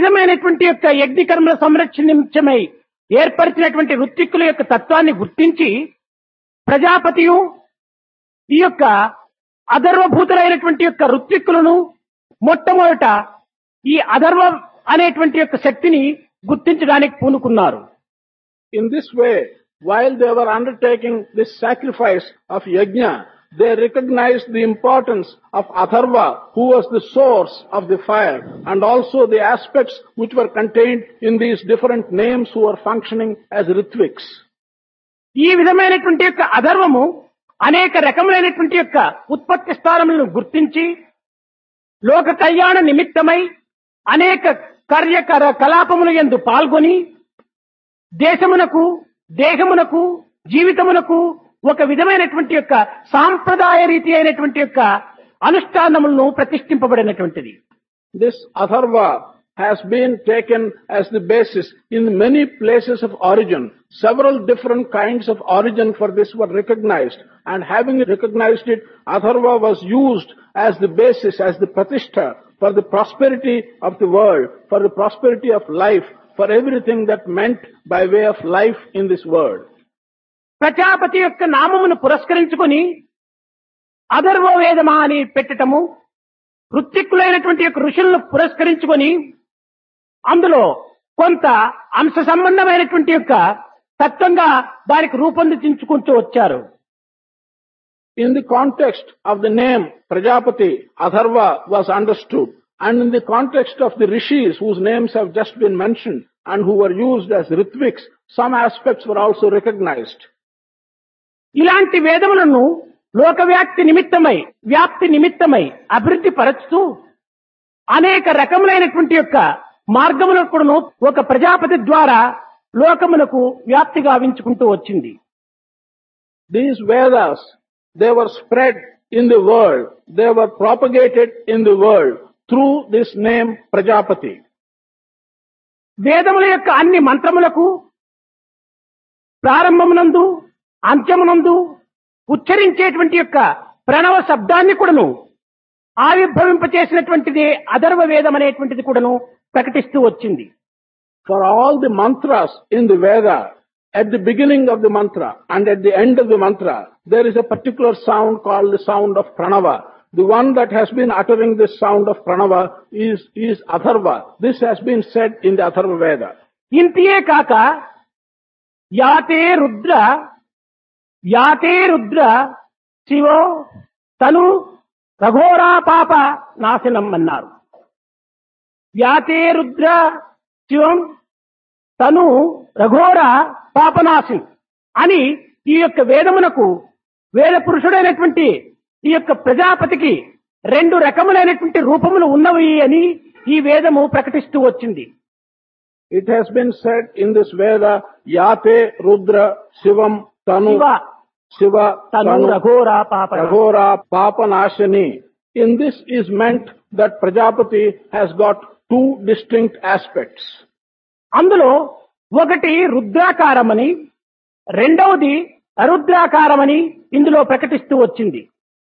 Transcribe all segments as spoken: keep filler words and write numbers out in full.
విధమైనటువంటి యొక్క యజ్ఞ కర్మల సంరక్షణ నిమిత్తమై ఏర్పరిచినటువంటి ఋత్విక్కుల యొక్క తత్వాన్ని గుర్తించి ప్రజాపతియు ఈ యొక్క అధర్వభూతులైనటువంటి యొక్క ఋత్విక్కులను మొట్టమొదట ఈ అధర్వ అనేటువంటి యొక్క శక్తిని గుర్తించడానికి పూనుకున్నారు. In this way, while they were undertaking this sacrifice of yajna, they recognized the importance of Atharva, who was the source of the fire, and also the aspects which were contained in these different names who were functioning as ritviks. ఈ విధమైనటువంటి యొక్క అధర్వము అనేక రకములైనటువంటి యొక్క ఉత్పత్తి స్థానములను గుర్తించి లోక కళ్యాణ నిమిత్తమై అనేక కార్యకర కలాపముల యందు పాల్గొని దేశమునకు దేహమునకు జీవితమునకు ఒక విధమైనటువంటి యొక్క సాంప్రదాయ రీతి అయినటువంటి యొక్క అనుష్ఠానములను ప్రతిష్ఠింపబడినటువంటిది. This Atharva has been taken as the basis in many places of origin. Several different kinds of origin for this were recognized, and having recognized it, Atharva was used as the basis, as the pratishtha for the prosperity of the world, for the prosperity of life, for everything that meant by way of life in this world. Prajapati యొక్క నామమును పురస్కరించుకొని అధర్వ వేదమా అని పెట్టటము, ఋత్విక్కులైనటువంటి యొక్క ఋషులను పురస్కరించుకొని అందులో కొంత అంశ సంబంధమైనటువంటి యొక్క తత్వంగా దానికి రూపొందించుకుంటూ వచ్చారు. In the context of the name Prajapati, Atharva was understood, and in the context of the rishis whose names have just been mentioned and who were used as ritviks, some aspects were also recognized. ఇలాంటి వేదములను లోకవ్యాప్తి నిమిత్తమై వ్యాప్తి నిమిత్తమై అభివృద్ధి పరచుతూ అనేక రకములైనటువంటి యొక్క మార్గములను ఒక ప్రజాపతి ద్వారా లోకమునకు వ్యాప్తి గావించుకుంటూ వచ్చింది. These Vedas, they were spread in the world, they were propagated in the world through this name Prajapati. వేదముల యొక్క అన్ని మంత్రములకు ప్రారంభమునందు అంత్యమునందు ఉచ్చరించేటువంటి యొక్క ప్రణవ శబ్దాన్ని కూడాను ఆవిర్భవింపచేసినటువంటిది అధర్వ వేదం అనేటువంటిది కూడాను ప్రకటిస్తూ వచ్చింది. For all the mantras in the Veda, at the beginning of the mantra and at the end of the mantra, there is a particular sound called the sound of Pranava. The one that has been uttering this sound of Pranava is, is Atharva. This has been said in the Atharva Veda. ఇంతియే కాక యాతే రుద్ర యాతే రుద్ర శివో తను రఘోరా పాప నాశనం అన్నారు. యాతే రుద్ర శివం తను రఘోర పాపనాశం అని ఈ యొక్క వేదమునకు వేద పురుషుడైనటువంటి ఈ యొక్క ప్రజాపతికి రెండు రకములైనటువంటి రూపములు ఉన్నవి అని ఈ వేదము ప్రకటిస్తూ వచ్చింది. It has been said in this Veda, Yate Rudra Shivam Tanu Shiva Tanu Raghora Papa Raghora Papanashani. In this is meant that Prajapati has got two distinct aspects. అందులో ఒకటి రుద్రాకారమని రెండవది అరుద్రాకారమని ఇందులో ప్రకటిస్తూ వచ్చింది.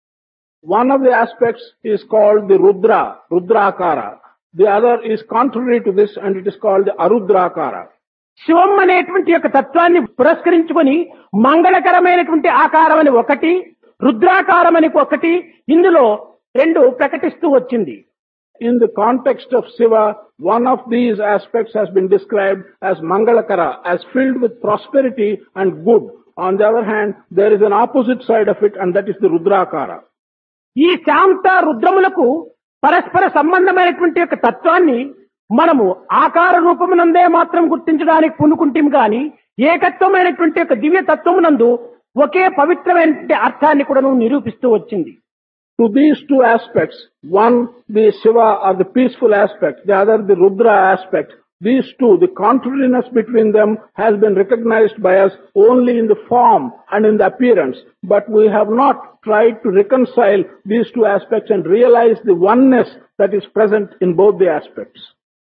One of the aspects is called the Rudra, Rudrakara. The other is contrary to this and it is called the Arudrakara. శివం అనేటువంటి యొక్క తత్వాన్ని పురస్కరించుకొని మంగళకరమైనటువంటి ఆకారం అని ఒకటి, రుద్రాకారం అని ఒకటి ఇందులో రెండు ప్రకటిస్తూ వచ్చింది. In the context of Shiva, one of these aspects has been described as Mangalakara, as filled with prosperity and good. On the other hand, there is an opposite side of it and that is the Rudrakara. ఈ శాంత రుద్రములకు పరస్పర సంబంధమైనటువంటి యొక్క తత్వాన్ని మనము ఆకార రూపమునందే మాత్రం గుర్తించడానికి పూనుకుంటాం గాని ఏకత్వమైనటువంటి యొక్క దివ్య తత్వమునందు ఒకే పవిత్రమైనటువంటి అర్థాన్ని కూడా నిరూపిస్తూ వచ్చింది. To these two aspects, one the Shiva or the peaceful aspect, the other the Rudra aspect, these two, the contrariness between them has been recognized by us only in the form and in the appearance, but we have not tried to reconcile these two aspects and realize the oneness that is present in both the aspects.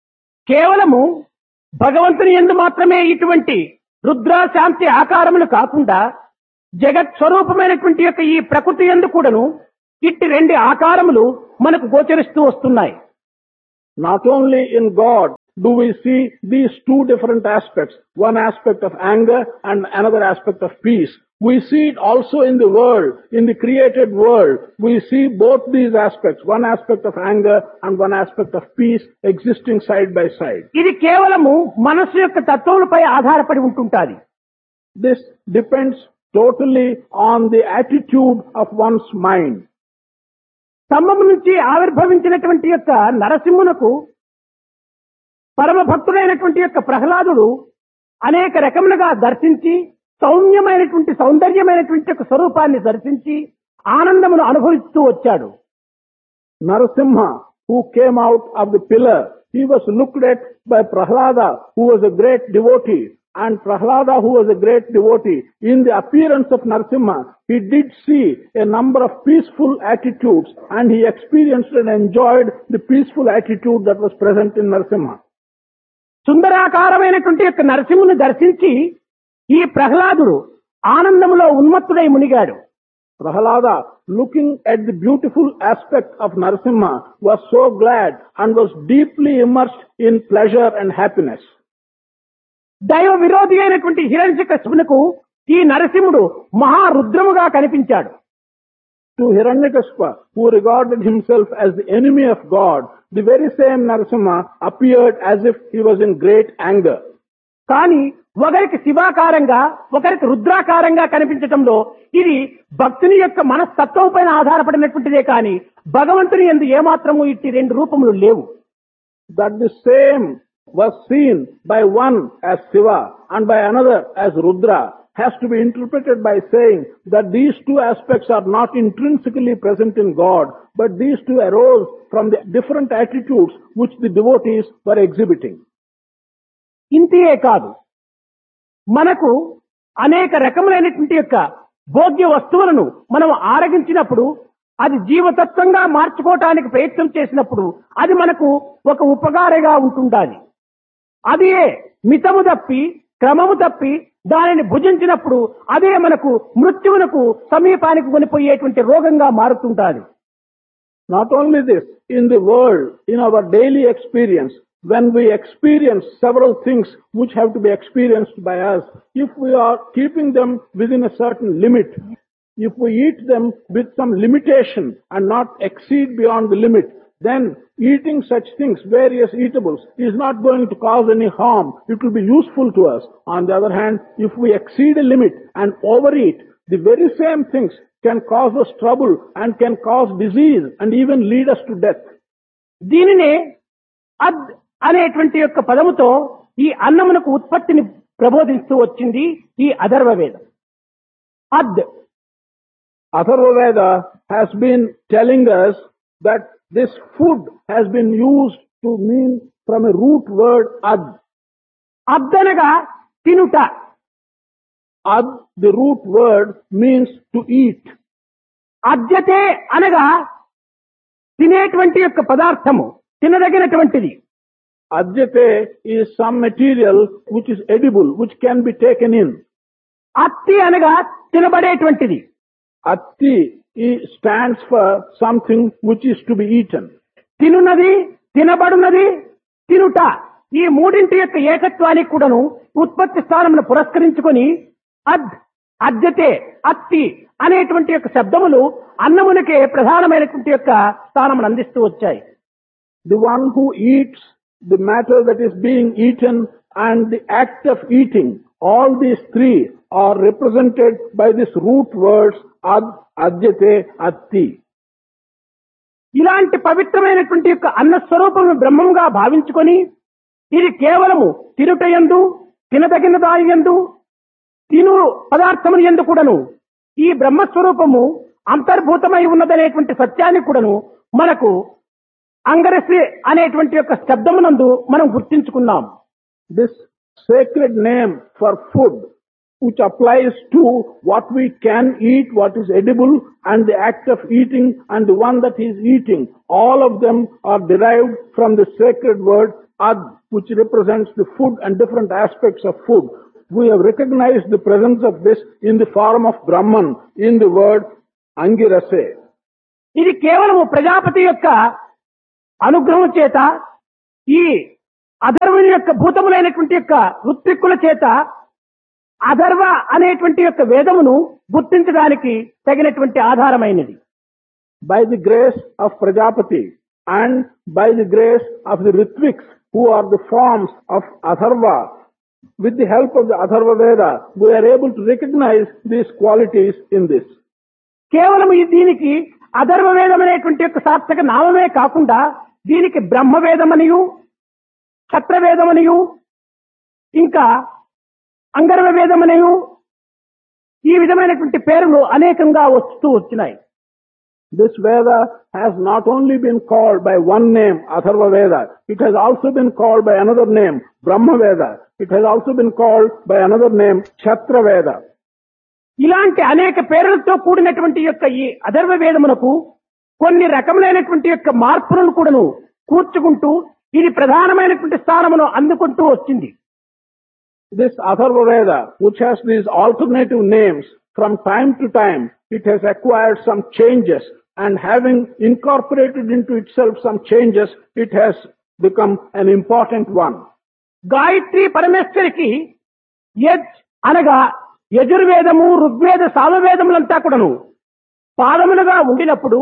కేవలము భగవంతుని యందు మాత్రమే ఇటువంటి రుద్ర శాంతి ఆకారములు కాకుండా జగత్ స్వరూపమైనటువంటి యొక్క ఈ ప్రకృతి యందు కూడాను ఇట్టి రెండు ఆకారములు మనకు గోచరిస్తూ వస్తున్నాయి. Not only in God do we see these two different aspects, one aspect of anger and another aspect of peace. We see it also in the world, in the created world. We see both these aspects, one aspect of anger and one aspect of peace existing side by side. ఇది కేవలము మనస్సు యొక్క తత్వములపై ఆధారపడి ఉంటుంటాది. This depends totally on the attitude of one's mind. స్తంభము నుంచి ఆవిర్భవించినటువంటి యొక్క నరసింహునకు పరమ భక్తుడైనటువంటి యొక్క ప్రహ్లాదుడు అనేక రకములుగా దర్శించి సౌమ్యమైనటువంటి సౌందర్యమైనటువంటి యొక్క స్వరూపాన్ని దర్శించి ఆనందమును అనుభవిస్తూ వచ్చాడు. Narasimha, who came out of the pillar, he was looked at by Prahlada, who was a great devotee. And Prahlada, who was a great devotee, in the appearance of Narasimha, he did see a number of peaceful attitudes, and he experienced and enjoyed the peaceful attitude that was present in Narasimha. సుందరాకారమైనటువంటి యొక్క నరసింహుని దర్శించి ఈ ప్రహ్లాదుడు ఆనందములో ఉన్మత్తుడై మునిగాడు. Prahlada, looking at the beautiful aspect of Narasimha, was so glad and was deeply immersed in pleasure and happiness. దైవ విరోధి అయినటువంటి హిరణ్యకశిపునకు ఈ నరసింహుడు మహారుద్రముగా కనిపించాడు. To Hiranyakashipu, who regarded himself as the enemy of God, the very same Narasimha appeared as if he was in great anger. కానీ ఒకరికి శివాకారంగా ఒకరికి రుద్రాకారంగా కనిపించటంలో ఇది భక్తుని యొక్క మనస్తత్వం పైన ఆధారపడినటువంటిదే కానీ భగవంతుని యందు ఏమాత్రము ఇట్టి రెండు రూపములు లేవు. That the same was seen by one as Shiva and by another as Rudra has to be interpreted by saying that these two aspects are not intrinsically present in God, but these two arose from the different attitudes which the devotees were exhibiting. ఇంతే కాదు, మనకు అనేక రకములైనటువంటి యొక్క భోగ్య వస్తువులను మనం ఆరగించినప్పుడు అది జీవతత్వంగా మార్చుకోవటానికి ప్రయత్నం చేసినప్పుడు అది మనకు ఒక ఉపకారిగా ఉంటుండాలి. అదే మితము తప్పి క్రమము తప్పి దానిని భుజించినప్పుడు అదే మనకు మృత్యువునకు సమీపానికి కొనిపోయేటువంటి రోగంగా మారుతుంటాది. Not only this, in the world, in our daily experience, when we experience several things which have to be experienced by us, if we are keeping them within a certain limit, if we eat them with some limitation and not exceed beyond the limit, then eating such things, various eatables, is not going to cause any harm. It will be useful to us. On the other hand, if we exceed a limit and overeat, the very same things can cause us trouble and can cause disease and even lead us to death. దీనినే అద్ అనేటువంటి యొక్క పదముతో ఈ అన్నమునకు ఉత్పత్తిని ప్రబోధిస్తూ వచ్చింది ఈ అథర్వ వేదం. అద్ Atharva Veda has been telling us that this food has been used to mean from a root word ad. అద్ అనగా తినుట. Ad, the root word, means to eat. అద్యతే అనగా తినేటువంటి యొక్క పదార్థము, తినదగినటువంటిది. Adyate is some material which is edible, which can be taken in. అత్తి అనగా తినబడేటువంటిది. Atti stands for something which is to be eaten. తినున్నది, తినబడున్నది, తినుట, ఈ మూడింటి యొక్క ఏకత్వానికి కూడాను ఉత్పత్తి స్థానమును పురస్కరించుకొని అద్, అద్యతే, అత్తి అనేటువంటి యొక్క శబ్దములు అన్నమునకే ప్రధానమైనటువంటి యొక్క స్థానమును అందిస్తూ వచ్చాయి. The one who eats, the matter that is being eaten, and the act of eating, all these three are represented by this root words ad, adyate, atti. ఇలాంటి పవిత్రమైనటువంటి యొక్క అన్న స్వరూపము బ్రహ్మంగా భావించుకొని ఇది కేవలము తినుటయందు, తినదగిన దానియందు, తిను పదార్థముల యందు కూడాను ఈ బ్రహ్మస్వరూపము అంతర్భూతమై ఉన్నదనేటువంటి సత్యాన్ని కూడాను మనకు అంగరసి అనేటువంటి యొక్క శబ్దమునందు మనం గుర్తించుకున్నాం. This sacred name for food, which applies to what we can eat, what is edible, and the act of eating, and the one that is eating, all of them are derived from the sacred word ad, which represents the food and different aspects of food. We have recognized the presence of this in the form of Brahman, in the word Angirase. ఇది కేవలము ప్రజాపతి యొక్క అనుగ్రహం చేత ఈ అధర్వుని యొక్క భూతములైనటువంటి యొక్క ఋత్విక్కుల చేత అధర్వ అనేటువంటి యొక్క వేదమును గుర్తించడానికి తగినటువంటి ఆధారమైనది. By the grace of Prajapati and by the grace of the Ritviks, who are the forms of Atharva, with the help of the Atharva Veda, we are able to recognize these qualities in this. కేవలం ఈ దీనికి అధర్వ వేదం అనేటువంటి యొక్క సార్థక నామమే కాకుండా దీనికి బ్రహ్మవేదమనియు, క్షత్రవేదమనియు, ఇంకా అంగర్వ వేదమనియు ఈ విధమైనటువంటి పేర్లు అనేకంగా వస్తూ వచ్చినాయి. This Veda has not only been called by one name, Atharva Veda, it has also been called by another name, Brahma Veda. It has also been called by another name, Kshatriya Veda. ఇలాంటి అనేక పేర్లతో కూడినటువంటి యొక్క ఈ అధర్వ వేదమునకు కొన్ని రకములైనటువంటి యొక్క మార్పులను కూడాను కూర్చుకుంటూ ఇది ప్రధానమైనటువంటి స్థానమును అందుకుంటూ వచ్చింది. This Atharva Veda, which has these alternative names, from time to time, it has acquired some changes, and having incorporated into itself some changes, it has become an important one. Gayatri పరమేశ్వరికి as అనగా యజుర్వేదము, ఋగ్వేద, సామవేదములంతా కూడాను పాదములుగా ఉండినప్పుడు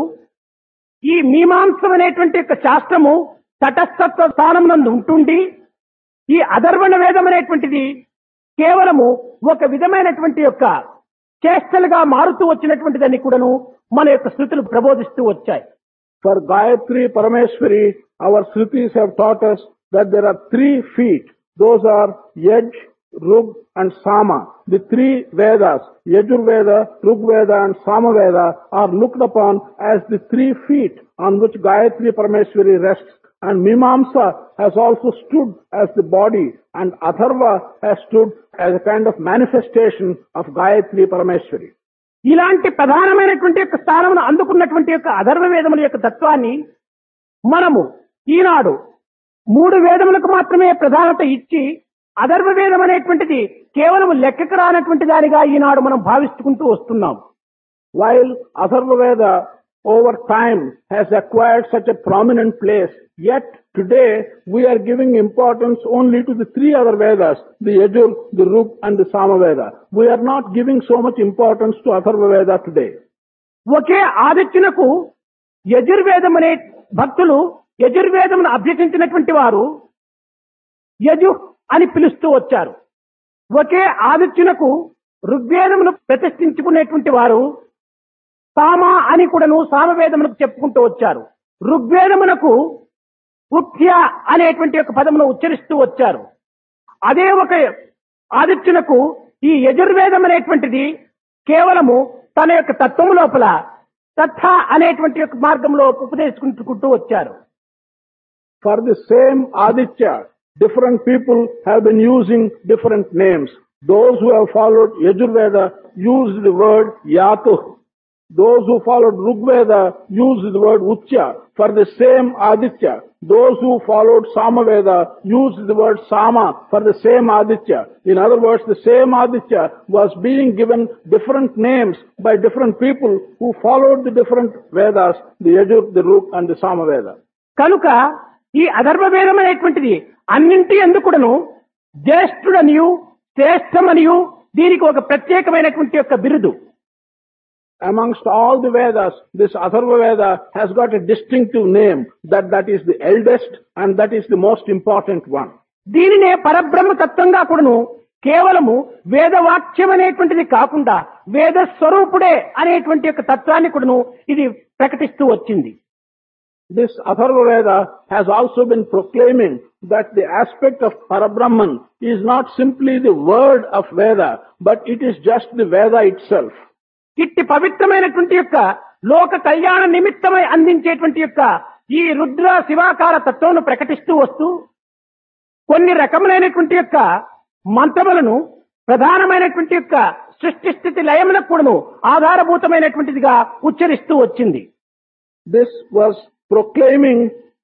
ఈ మీమాంసం అనేటువంటి యొక్క శాస్త్రము తటస్థత్వ స్థానమునందు ఉంటుండి ఈ అధర్వణ వేదం అనేటువంటిది కేవలము ఒక విధమైనటువంటి యొక్క చేష్టలుగా మారుతూ వచ్చినటువంటిదని కూడాను మన యొక్క శృతులు ప్రబోధిస్తూ వచ్చాయి. For Gayatri Parameshwari, our Shrutis have taught us that there are three feet. Those are Yaj, Rug and Sama. The three Vedas, Yajurveda, Rigveda and Samaveda, are looked upon as the three feet on which Gayatri Parameshwari rests. And Mimamsa has also stood as the body, and Atharva has stood as a kind of manifestation of Gayatri Parameshwari. ఇలాంటి ప్రధానమైనటువంటి యొక్క స్థానమును అందుకున్నటువంటి యొక్క అధర్వ వేదముల యొక్క తత్వాన్ని మనము ఈనాడు మూడు వేదములకు మాత్రమే ప్రధానత ఇచ్చి అధర్వ వేదం అనేటువంటిది కేవలం లెక్కకు రానటువంటి దానిగా ఈనాడు మనం భావిస్తుకుంటూ వస్తున్నాం. While Atharva Veda over time has acquired such a prominent place, yet today we are giving importance only to the three other Vedas, the Yajur, the Rug and the Samaveda. We are not giving so much importance to Atharva Veda today. ఒకే ఆదిత్యునకు యజుర్వేదం అనే భక్తులు యజుర్వేదమును అభ్యసించినటువంటి వారు యజు అని పిలుస్తూ వచ్చారు. ఒకే ఆదిత్యునకు ఋగ్వేదమును ప్రతిష్ఠించుకునేటువంటి వారు సామ అని కూడాను సామవేదమునకు చెప్పుకుంటూ వచ్చారు. ఋగ్వేదమునకు ఉత్య అనేటువంటి ఒక పదమును ఉచ్చరిస్తూ వచ్చారు. అదే ఒక ఆదిత్యునకు ఈ యజుర్వేదం అనేటువంటిది కేవలము తన యొక్క తత్వము లోపల తథ అనేటువంటి యొక్క మార్గంలో ఉపదేశించుకుంటూ వచ్చారు. For the same Aditya, different people have been using different names. Those who have followed Yajurveda used the word Yatuh. Those who followed Rigveda used the word Uchya for the same Aditya. Those who followed Samaveda used the word Sama for the same Aditya. In other words, the same Aditya was being given different names by different people who followed the different Vedas, the Yajur, the Rug and the Samaveda. కనుక ఈ అధర్వ వేదం అనేటువంటిది అన్నింటి ఎందుకుడను జ్యేష్ఠుడనియు శ్రేష్టమనియు దీనికి ఒక ప్రత్యేకమైనటువంటి యొక్క బిరుదు. Amongst all the Vedas, this Atharva Veda has got a distinctive name, that that is the eldest and that is the most important one. దీనినే పరబ్రహ్మ తత్వంగా కూడాను కేవలము వేదవాక్యం అనేటువంటిది కాకుండా వేద స్వరూపుడే అనేటువంటి యొక్క తత్వాన్ని కూడాను ఇది ప్రకటిస్తూ వచ్చింది. This Atharva Veda has also been proclaiming that the aspect of Parabrahman is not simply the word of Veda, but it is just the Veda itself. ఇట్టి పవిత్రమైనటువంటి యొక్క లోక కళ్యాణ నిమిత్తమై అందించేటువంటి యొక్క ఈ రుద్ర శివాకార తత్వం ప్రకటిస్తూ వస్తూ కొన్ని రకములైనటువంటి యొక్క మంత్రములను ప్రధానమైనటువంటి యొక్క సృష్టి స్థితి లయములకు కూడాను ఆధారభూతమైనటువంటిదిగా ఉచ్చరిస్తూ వచ్చింది. This was proclaiming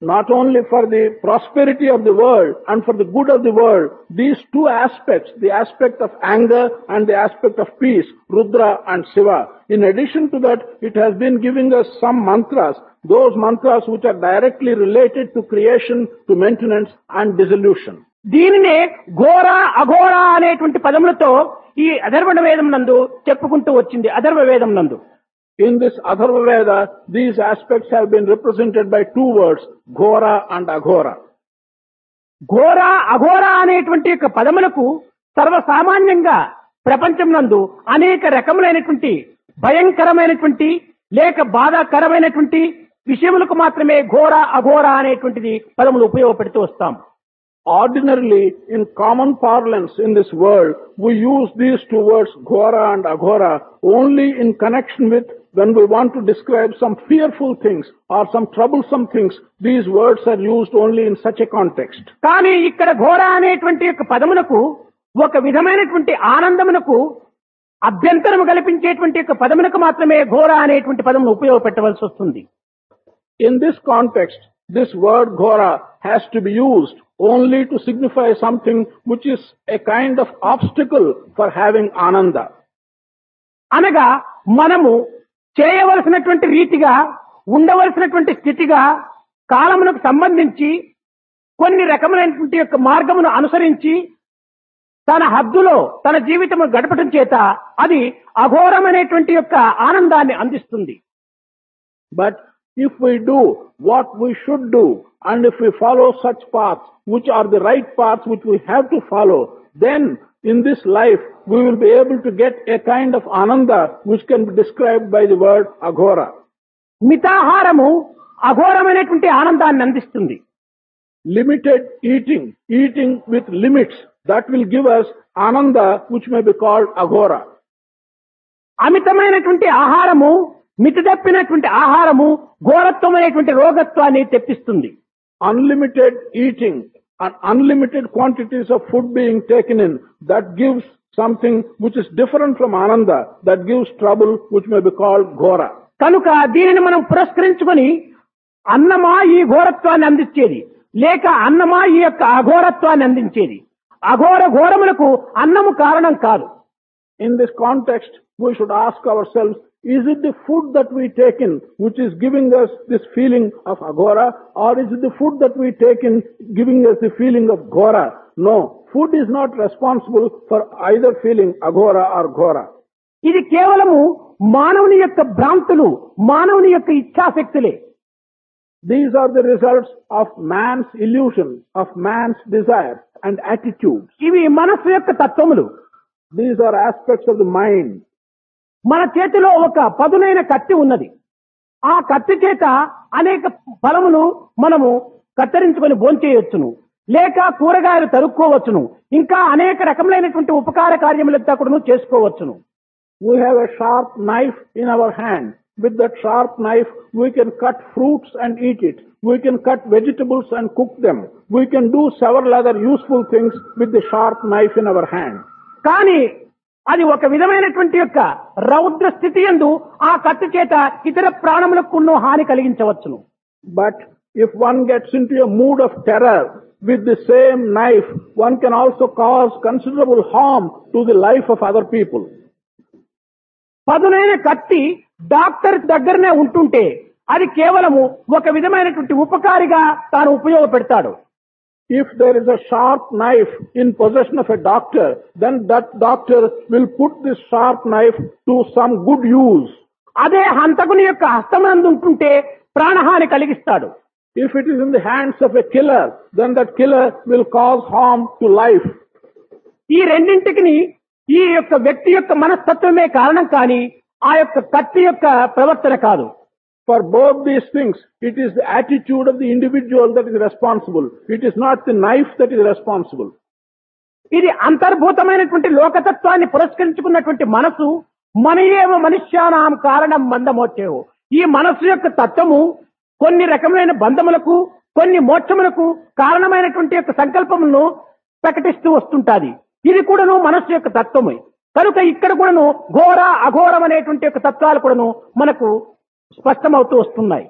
not only for the prosperity of the world and for the good of the world, these two aspects, the aspect of anger and the aspect of peace, Rudra and Shiva. In addition to that, it has been giving us some mantras, those mantras which are directly related to creation, to maintenance and dissolution. దీనినే ఘోర అఘోర అనేటువంటి పదములతో ఈ అధర్వణ వేదం నందు చెప్పుకుంటూ వచ్చింది. అధర్వ వేదం నందు In this Atharva Veda, these aspects have been represented by two words, Ghora and Aghora. ఘోర అఘోర అనేటువంటి యొక్క పదములకు సర్వసామాన్యంగా ప్రపంచం నందు అనేక రకములైనటువంటి భయంకరమైనటువంటి లేక బాధాకరమైనటువంటి విషయములకు మాత్రమే ఘోర అఘోర అనేటువంటిది పదములు ఉపయోగపెడుతూ వస్తాం. Ordinarily, in common parlance in this world, we use these two words, Ghora and Aghora, only in connection with when we want to describe some fearful things or some troublesome things. These words are used only in such a context. కానీ ఇక్కడ ఘోర అనేటువంటి యొక్క పదమునకు ఒక విధమైనటువంటి ఆనందమునకు అభ్యంతరము కల్పించేటువంటి యొక్క పదమునకు మాత్రమే ఘోర అనేటువంటి పదమును ఉపయోగపెట్టవలసి వస్తుంది. In this context, this word Ghora has to be used only to signify something which is a kind of obstacle for having ananda. అనగా మనము చేయవలసినటువంటి రీతిగా ఉండవలసినటువంటి స్థితిగా కాలమునకు సంబంధించి కొన్ని రకములైనటువంటి యొక్క మార్గమును అనుసరించి తన హద్దులో తన జీవితము గడపడం చేత అది అఘోరమైనటువంటి యొక్క ఆనందాన్ని అందిస్తుంది. But if we do what we should do, and if we follow such paths, which are the right paths which we have to follow, then in this life we will be able to get a kind of ananda which can be described by the word aghora. మితాహారము అఘోరమైనటువంటి ఆనందాన్ని అందిస్తుంది. Limited eating, eating with limits, that will give us ananda which may be called aghora. అమితమైనటువంటి ఆహారము మితిదప్పినటువంటి ఆహారము ఘోరత్వమైనటువంటి రోగత్వాన్ని తెప్పిస్తుంది. Unlimited eating and unlimited quantities of food being taken in, that gives something which is different from ananda, that gives trouble which may be called ghora. కనుక దీనిని మనం పురస్కరించుకొని అన్నమా ఈ ఘోరత్వాన్ని అందించేది లేక అన్నమా ఈ యొక్క అఘోరత్వాన్ని అందించేది. అఘోర ఘోరములకు అన్నము కారణం కాదు. In this context, we should ask ourselves, is it the food that we take in which is giving us this feeling of aghora, or is it the food that we take in giving us the feeling of ghora? No, food is not responsible for either feeling aghora or ghora. ఇది కేవలము మానవుని యొక్క భ్రాంతులు, మానవుని యొక్క ఇచ్ఛాశక్తులే. These are the results of man's illusion, of man's desires and attitudes. ఇవి మనస్సు యొక్క తత్వములు. These are aspects of the mind. మన చేతిలో ఒక పదునైన కత్తి ఉన్నది. ఆ కత్తి చేత అనేక ఫలములు మనము కత్తిరించుకొని భోంచేయొచ్చును, లేక కూరగాయలు తరుక్కోవచ్చును, ఇంకా అనేక రకములైనటువంటి ఉపకార కార్యములంతా కూడా చేసుకోవచ్చును. We have a sharp knife in our hand. With that sharp knife, we can cut fruits and eat it. We can cut vegetables and cook them. We can do several other useful things with the sharp knife in our hand. కానీ అది ఒక విధమైనటువంటి యొక్క రౌద్ర స్థితి యందు ఆ కత్తి చేత ఇతర ప్రాణములకు కూడా హాని కలిగించవచ్చును. But if one gets into a mood of terror, with the same knife, one can also cause considerable harm to the life of other people. పదునైన కత్తి డాక్టర్ దగ్గరనే ఉంటుంటే అది కేవలము ఒక విధమైనటువంటి ఉపకారిగా తాను ఉపయోగపెడతాడు. If there is a sharp knife in possession of a doctor, then that doctor will put this sharp knife to some good use. అదే హంతకుని యొక్క హస్తమందు ఉంటుంటే ప్రాణహాని కలిగిస్తాడు. If it is in the hands of a killer, then that killer will cause harm to life. ఈ రెండింటికి ఈ యొక్క వ్యక్తి యొక్క మనస్తత్వమే కారణం కానీ ఆ యొక్క కత్తి యొక్క ప్రవర్తన కాదు. For both these things, it is the attitude of the individual that is responsible. It is not the knife that is responsible. ఇది అంతర్భూతమైనటువంటి లోకతత్వాన్ని పురస్కరించుకున్నటువంటి మనసు మన ఏవ మనుష్యానాం కారణం బంధమోచ్చేవు. ఈ మనస్సు యొక్క తత్వము కొన్ని రకమైన బంధములకు కొన్ని మోక్షములకు కారణమైనటువంటి యొక్క సంకల్పములను ప్రకటిస్తూ వస్తుంటాది. ఇది కూడాను మనస్సు యొక్క తత్వమే. కనుక ఇక్కడ కూడాను ఘోర అఘోరం అనేటువంటి యొక్క తత్వాలు కూడాను మనకు స్పష్టమవుతూ వస్తున్నాయి.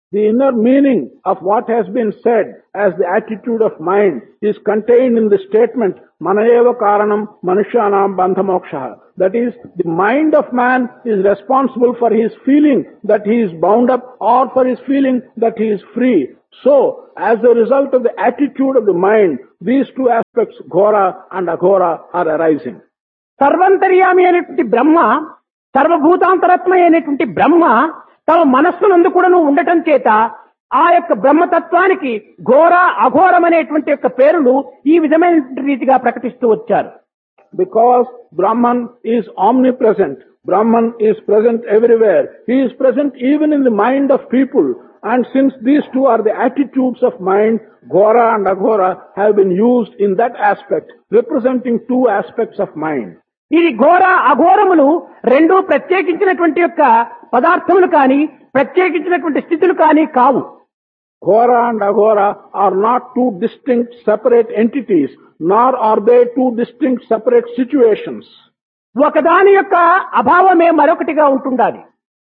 The inner meaning of what has been said as the attitude of mind is contained in the statement Manayeva Karanam Manushyanam Bandhamoksha. That is, the mind of man is responsible for his feeling that he is bound up or for his feeling that he is free. So, as a result of the attitude of the mind, these two aspects, Ghora and Aghora, are arising. సర్వంతర్యామి అయినటువంటి బ్రహ్మ, సర్వభూతాంతరత్మ అయినటువంటి బ్రహ్మ తమ మనస్సునందు కూడాను ఉండటం చేత ఆ యొక్క బ్రహ్మతత్వానికి ఘోర అఘోరం అనేటువంటి యొక్క పేరులు ఈ విధమైన రీతిగా ప్రకటిస్తూ వచ్చారు. Because Brahman is omnipresent, Brahman is present everywhere. He is present even in the mind of people. And since these two are the attitudes of mind, Ghora and Aghora have been used in that aspect, representing two aspects of mind. ఇది ఘోర అఘోరములు రెండు ప్రత్యేకించినటువంటి యొక్క పదార్థములు కానీ ప్రత్యేకించినటువంటి స్థితులు కానీ కావు. Ghora and Aghora are not two distinct separate entities, nor are they two distinct separate situations. ఒకదాని యొక్క అభావమే మరొకటిగా ఉంటుండాలి.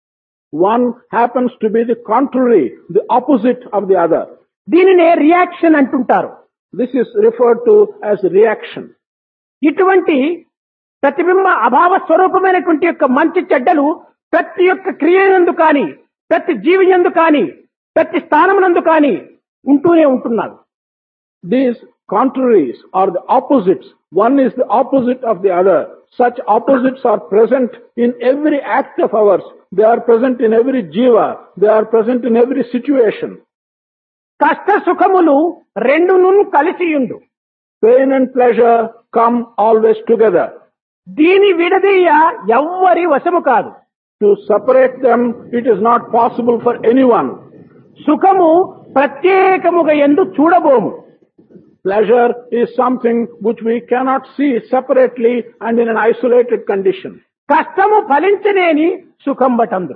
One happens to be the contrary, the opposite of the other. దీనినే రియాక్షన్ అంటుంటారు. This is referred to as reaction. ఇటువంటి ప్రతిబింబ అభావ స్వరూపమైనటువంటి యొక్క మంచి చెడ్డలు ప్రతి ఒక్క క్రియనందు కానీ ప్రతి జీవి యందు కానీ ప్రతి స్థానమునందు కానీ ఉంటూనే ఉంటున్నారు. These contraries are the opposites. One is the opposite of the other. Such opposites are present in every act of ours. They are present in every jiva. They are present in every situation. కష్ట సుఖములు రెండును కలిసియుండు. Pain and pleasure come always together. దీని విడదీయ ఎవ్వరి వశము కాదు. To separate them, it is not possible for anyone. సుఖము ప్రత్యేకముగా ఎందు చూడబోము. Pleasure is something which we cannot see separately and in an isolated condition. కష్టము ఫలించనేని సుఖం బటందు.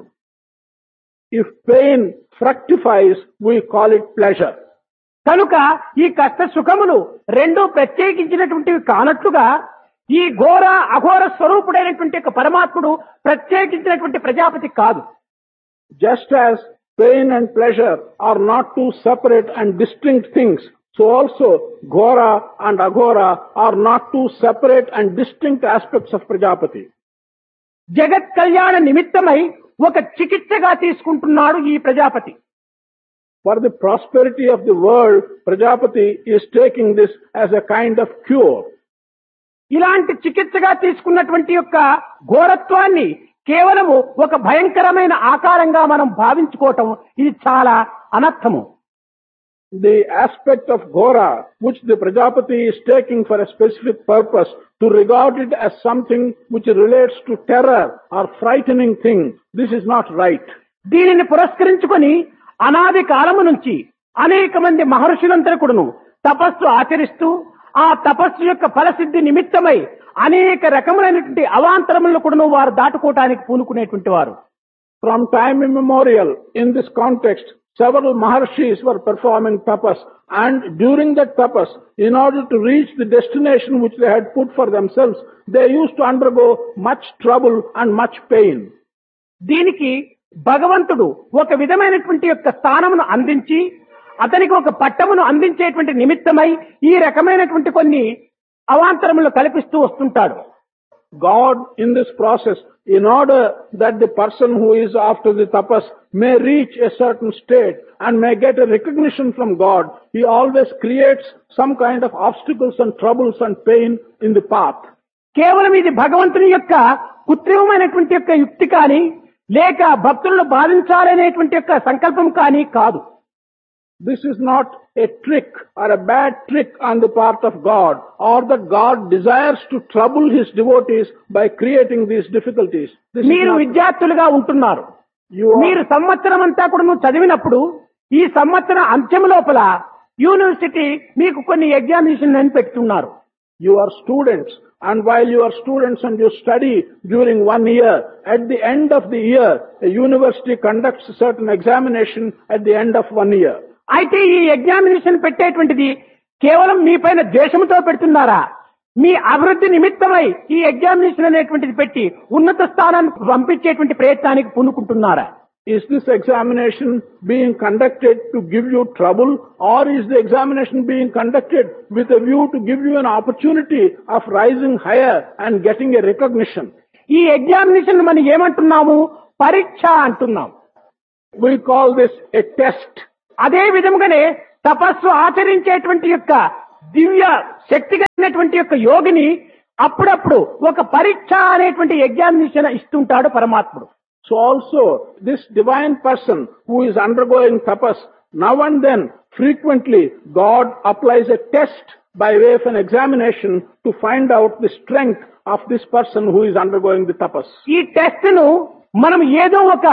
If pain fructifies, we call it pleasure. కనుక ఈ కష్ట సుఖములు రెండు ప్రత్యేకించినటువంటివి కానట్లుగా ఈ ఘోర అఘోర స్వరూపుడైనటువంటి పరమాత్ముడు ప్రత్యేకించినటువంటి ప్రజాపతి కాదు. Just as pain and pleasure are not two separate and distinct things, so also Ghora and Aghora are not two separate and distinct aspects of Prajapati. జగత్ కళ్యాణ నిమిత్తమై ఒక చికిత్సగా తీసుకుంటున్నాడు ఈ Prajapati. For the prosperity of the world, Prajapati is taking this as a kind of cure. ఇలాంటి చికిత్సగా తీసుకున్నటువంటి యొక్క ఘోరత్వాన్ని కేవలము ఒక భయంకరమైన ఆకారంగా మనం భావించుకోవటం ఇది చాలా అనర్థము. The aspect of Ghora, which the Prajapati is taking for a specific purpose, to regard it as something which relates to terror or frightening thing, this is not right. దీనిని పురస్కరించుకొని అనాది కాలము నుంచి అనేక మంది మహర్షులందరూ కూడాను తపస్సు ఆచరిస్తూ ఆ తపస్సు యొక్క ఫలసిద్ధి నిమిత్తమై అనేక రకములైనటువంటి అవాంతరములను కూడాను వారు దాటుకోవటానికి పూనుకునేటువంటి వారు. From time immemorial, in this context, several Maharshis were performing tapas, and during that tapas, in order to reach the destination which they had put for themselves, they used to undergo much trouble and much pain. దీనికి భగవంతుడు ఒక విధమైనటువంటి యొక్క స్థానమును అందించి అతనికి ఒక పట్టమును అందించేటువంటి నిమిత్తమై ఈ రకమైనటువంటి కొన్ని అవాంతరములు కల్పిస్తూ వస్తుంటాడు. God, in this process, in order that the person who is after the tapas may reach a certain state and may get a recognition from God, He always creates some kind of obstacles and troubles and pain in the path. కేవలం ఇది భగవంతుని యొక్క కృత్రిమమైనటువంటి యొక్క యుక్తి కానీ లేక భక్తులను బాధించాలనేటువంటి యొక్క సంకల్పం కానీ కాదు. This is not a trick or a bad trick on the part of God, or that God desires to trouble His devotees by creating these difficulties. This మీరు విద్యార్థులుగా ఉంటున్నారు. మీరు సంవత్సరం అంతా కూడా నువ్వు చదివినప్పుడు ఈ సంవత్సరం అంత్యం లోపల యూనివర్సిటీ మీకు కొన్ని ఎగ్జామినేషన్ అని పెట్టున్నారు. You are students, and while you are students and you study during one year, at the end of the year, a university conducts a certain examination at the end of one year. అయితే ఈ examination పెట్టేటువంటిది కేవలం మీ పైన ద్వేషంతో పెడుతున్నారా? మీ అభివృద్ధి నిమిత్తమై ఈ examination అనేటువంటిది పెట్టి ఉన్నత స్థానానికి పంపించేటువంటి ప్రయత్నానికి పూనుకుంటున్నారా? Is this examination being conducted to give you trouble, or is the examination being conducted with a view to give you an opportunity of rising higher and getting a recognition? ఈ examination మనం ఏమంటున్నాము? పరీక్ష అంటున్నాం. We call this a test. అదే విధముగానే తపస్సు ఆచరించేటువంటి యొక్క దివ్య శక్తి కలిగినటువంటి యొక్క యోగిని అప్పుడప్పుడు ఒక పరీక్ష అనేటువంటి ఎగ్జామినేషన్ ఇస్తుంటాడు పరమాత్ముడు. So also, this divine person who is undergoing tapas, now and then, frequently, God applies a test by way of an examination to find out the strength of this person who is undergoing the tapas. ఈ test ను మనం ఏదో ఒక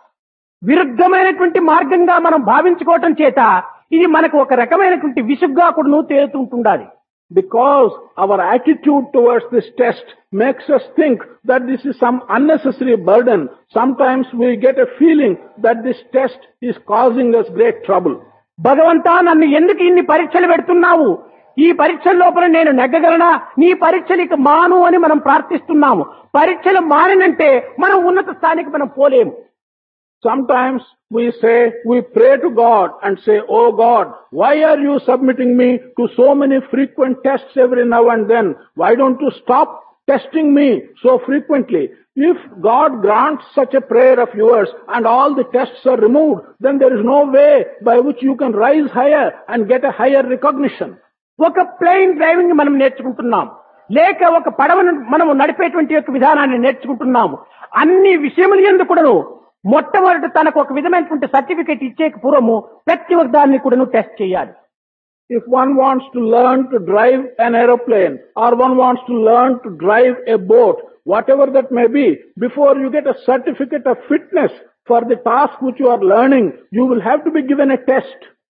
విరుద్ధమైనటువంటి మార్గంగా మనం భావించుకోవటం చేత ఇది మనకు ఒక రకమైనటువంటి విసుగ్గా కూడా తేలుతుంటుండాలి. Because our attitude towards this test makes us think that this is some unnecessary burden. Sometimes we get a feeling that this test is causing us great trouble. భగవంతా, నన్ను ఎందుకు ఇన్ని పరీక్షలు పెడుతున్నావు? ఈ పరీక్షల లోపల నేను నెగ్గగలనా? నీ పరీక్షలు ఇక మాను అని మనం ప్రార్థిస్తున్నాము. పరీక్షలు మానినంటే మనం ఉన్నత స్థానికి మనం పోలేము. Sometimes we say, we pray to God and say, "Oh God, why are you submitting me to so many frequent tests every now and then? Why don't you stop testing me so frequently?" If God grants such a prayer of yours and all the tests are removed, then there is no way by which you can rise higher and get a higher recognition. ఒక plane driving మనం నేర్చుకుంటున్నాం, లేక ఒక పడవను మనం నడిపేటువంటి యొక్క విధానాన్ని నేర్చుకుంటున్నాము. అన్ని విషయముల యందు కూడాను మొట్టమొదటి తనకు ఒక విధమైనటువంటి సర్టిఫికేట్ ఇచ్చేక పూర్వము ప్రతి ఒక్క దాన్ని కూడాను టెస్ట్ చేయాలి. If one wants to learn to drive an aeroplane or one wants to learn to drive a boat, whatever that may be, before you get a certificate of fitness for the task which you are learning, you will have to be given a test.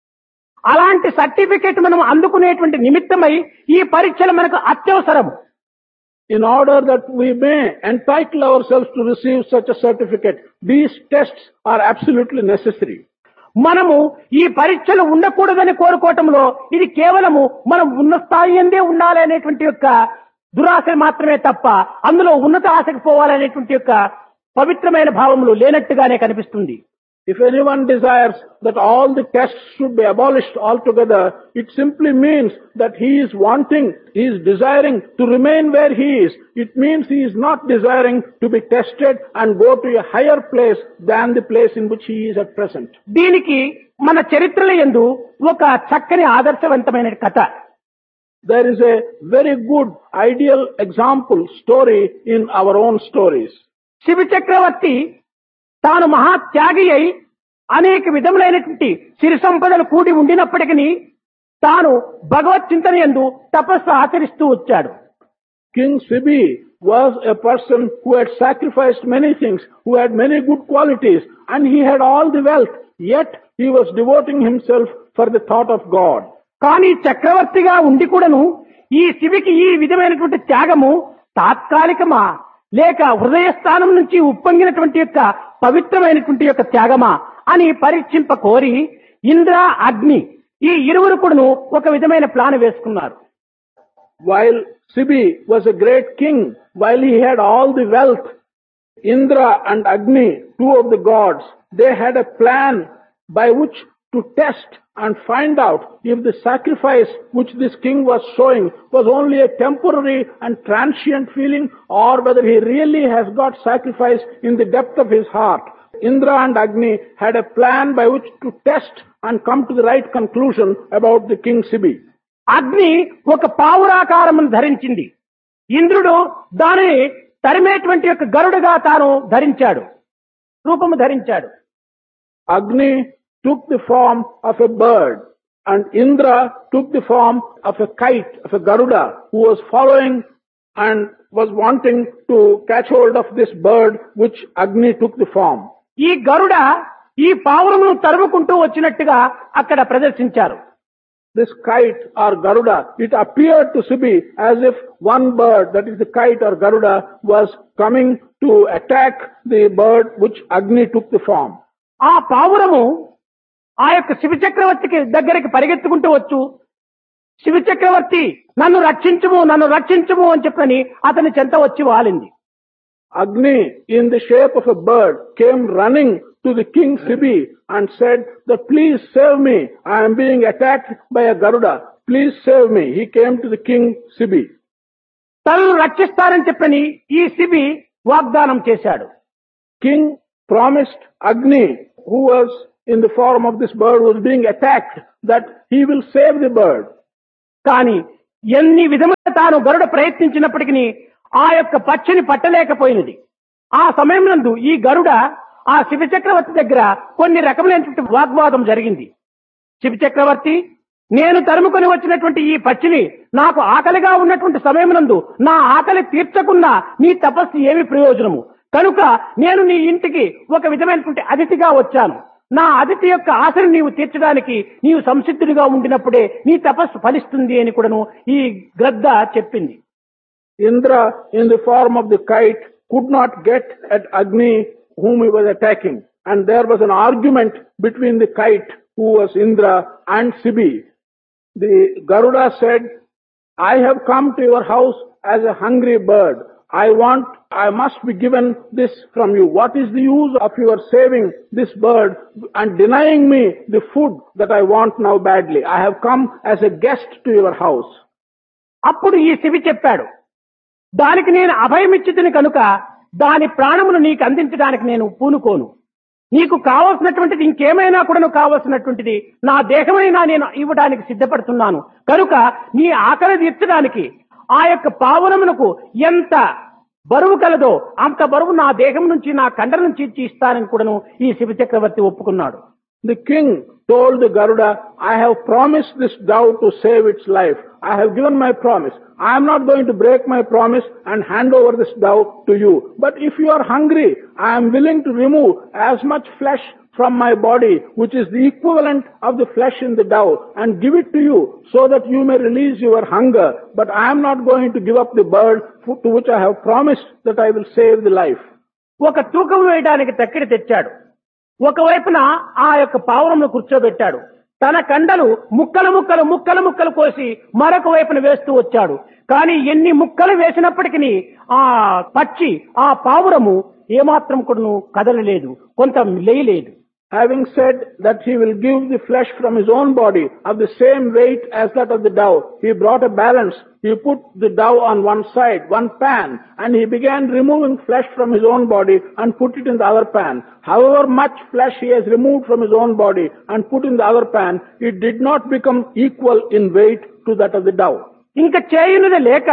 అలాంటి certificate మనం అందుకునేటువంటి నిమిత్తమై ఈ పరీక్షలు మనకు అత్యవసరం. In order that we may entitle ourselves to receive such a certificate, these tests are absolutely necessary. మనము ఈ పరీక్షలు ఉండకూడదని కోరుకోవటంలో ఇది కేవలము మనం ఉన్న స్థాయి అందే ఉండాలి అనేటువంటి యొక్క దురాశ మాత్రమే తప్ప అందులో ఉన్నత ఆశకు పోవాలనేటువంటి యొక్క పవిత్రమైన భావములు లేనట్టుగానే కనిపిస్తుంది. If anyone desires that all the tests should be abolished altogether, it simply means that he is wanting, he is desiring to remain where he is. It means he is not desiring to be tested and go to a higher place than the place in which he is at present. దీనికి మన చరిత్రల యందు ఒక చక్కని ఆదర్శవంతమైన కథ. There is a very good, ideal example story in our own stories. Shiva చక్రవర్తి తాను మహాత్యాగి అయి అనేక విధములైనటువంటి సిరి సంపదలు కూడి ఉండినప్పటికీ తాను భగవత్ చింతన యందు తపస్సు ఆచరిస్తూ వచ్చాడు. King Sibi was a person who had sacrificed many things, who had many good qualities, and he had all the wealth, yet he was devoting himself for the thought of God. కానీ చక్రవర్తిగా ఉండి కూడాను ఈ శివికి ఈ విధమైనటువంటి త్యాగము తాత్కాలికమా లేక హృదయస్థానం నుంచి ఉప్పొంగినటువంటి యొక్క పవిత్రమైనటువంటి యొక్క త్యాగమా అని పరీక్షింప కోరి ఇంద్ర, అగ్ని ఈ ఇరువురు కూడాను ఒక విధమైన ప్లాన్ వేసుకున్నారు. While Sibi was a great king, while he had all the wealth, Indra and Agni, two of the gods, they had a plan by which to test and find out if the sacrifice which this king was showing was only a temporary and transient feeling or whether he really has got sacrifice in the depth of his heart. Indra and Agni had a plan by which to test and come to the right conclusion about the king Sibi. అగ్ని ఒక పావురాకారమును ధరించింది. ఇంద్రుడు దానిని తరిమేటువంటి యొక్క గరుడుగా తాను ధరించాడు, రూపము ధరించాడు. Agni took the form of a bird and Indra took the form of a kite, of a Garuda, who was following and was wanting to catch hold of this bird which Agni took the form. ఈ గరుడ ఈ పావురమును తరుముకుంటూ వచ్చినట్టుగా అక్కడ ప్రదర్శించారు. This kite or Garuda, it appeared to Sibi as if one bird, that is the kite or Garuda, was coming to attack the bird which Agni took the form. ఆ పావురము ఆ యొక్క శివ చక్రవర్తికి దగ్గరికి పరిగెత్తుకుంటూ వచ్చు, శివ చక్రవర్తి నన్ను రక్షించుము నన్ను రక్షించుము అని చెప్పని అతని చెంత వచ్చి వాలింది. Agni, in the shape of a bird, came running to the king Sibi and said that please save me. I am being attacked by a Garuda. Please save me. He came to the king Sibi. తనను రక్షిస్తానని చెప్పని ఈ శిబి వాగ్దానం చేశాడు. King promised Agni, who was in the form of this bird, was being attacked, that he will save the bird. కానీ ఎన్ని విధములుగా తాను గరుడ ప్రయత్నించినప్పటికీ ఆ యొక్క పక్షిని పట్టలేకపోయినది. ఆ సమయంలో ఈ గరుడ ఆ శివ చక్రవర్తి దగ్గర కొన్ని రకములైనటువంటి వాగ్వాదం జరిగింది. శివ చక్రవర్తి, నేను తరుముకొని వచ్చినటువంటి ఈ పక్షిని నాకు ఆకలిగా ఉన్నటువంటి సమయమునందు నా ఆకలి తీర్చకున్నా నీ తపస్సు ఏమి ప్రయోజనము? కనుక నేను నీ ఇంటికి ఒక విధమైనటువంటి అతిథిగా వచ్చాను. నా అతిథి యొక్క ఆశను నీవు తీర్చడానికి నీవు సంసిద్ధుడిగా ఉండినప్పుడే నీ తపస్సు ఫలిస్తుంది అని కూడాను ఈ గ్రద్ద చెప్పింది. Indra, in the form of the kite, could not get at Agni, whom he was attacking. And there was an argument between the kite, who was Indra, and Sibi. The Garuda said, I have come to your house as a hungry bird. I want, I must be given this from you. What is the use of your saving this bird and denying me the food that I want now badly? I have come as a guest to your house. అప్పుడు ఈ శివి చెప్పాడు, దానికి నేను అభయమిచ్చితిని కనుక దాని ప్రాణమును నీకు అందించడానికి నేను పూనుకోను. నీకు కావలసినటువంటిది ఇంకేమైనా కూడా కావలసినటువంటిది నా దేహమైనా నేను ఇవ్వడానికి సిద్ధపడుతున్నాను. కనుక నీ ఆకలి తీర్చడానికి ఆ యొక్క పావనమునకు ఎంత బరువు కలదో అంత బరువు నా దేహం నుంచి నా కండ నుంచి ఇచ్చి ఇస్తానని కూడాను ఈ శివ చక్రవర్తి ఒప్పుకున్నాడు. The king told the Garuda, I have promised this dove to save its life. I have given my promise. I am not going to break my promise and hand over this dove to you. But if you are hungry, I am willing to remove as much flesh from my body, which is the equivalent of the flesh in the dove, and give it to you so that you may release your hunger. But I am not going to give up the bird to which I have promised that I will save the life. ఒక తూకం వేయడానికి తక్కిడి తెచ్చాడు. ఒకవైపున ఆ యొక్క పావురంను కూర్చోబెట్టాడు. తన కండలు ముక్కలు ముక్కలు ముక్కలు ముక్కలు కోసి మరొక వైపున వేస్తూ వచ్చాడు. కానీ ఎన్ని ముక్కలు వేసినప్పటికీ ఆ పక్షి ఆ పావురము ఏమాత్రం కూడా కదలలేదు, కొంత లేయలేదు. Having said that he will give the flesh from his own body of the same weight as that of the dove, he brought a balance. He put the dove on one side, one pan, and he began removing flesh from his own body and put it in the other pan. However much flesh he has removed from his own body and put in the other pan, it did not become equal in weight to that of the dove. ఇంకా చేయునది లేక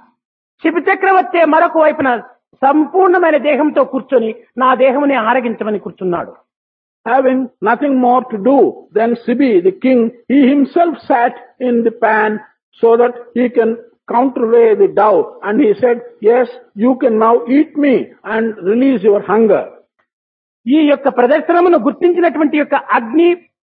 శివ చక్రవర్తి మరొక వైపున సంపూర్ణమైన దేహంతో కూర్చొని నా దేహముని ఆరగించమని కూర్చున్నాడు. Having nothing more to do than Sibi, the king, he himself sat in the pan so that he can counterweigh the dove. And he said, yes, you can now eat me and release your hunger. ఈ యొక్క ప్రదర్శనమును గుర్తించినటువంటి యొక్క అగ్ని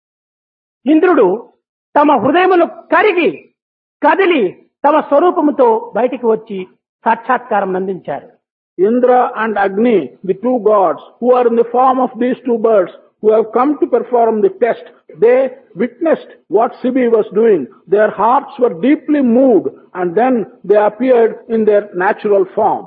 ఇంద్రుడు తమ హృదయమును కరిగి కదిలి తమ స్వరూపముతో బయటికి వచ్చి సాక్షాత్కారం అందించారు. Indra and Agni, the two gods who are in the form of these two birds, who have come to perform the test, they witnessed what Sibi was doing. Their hearts were deeply moved, and then they appeared in their natural form.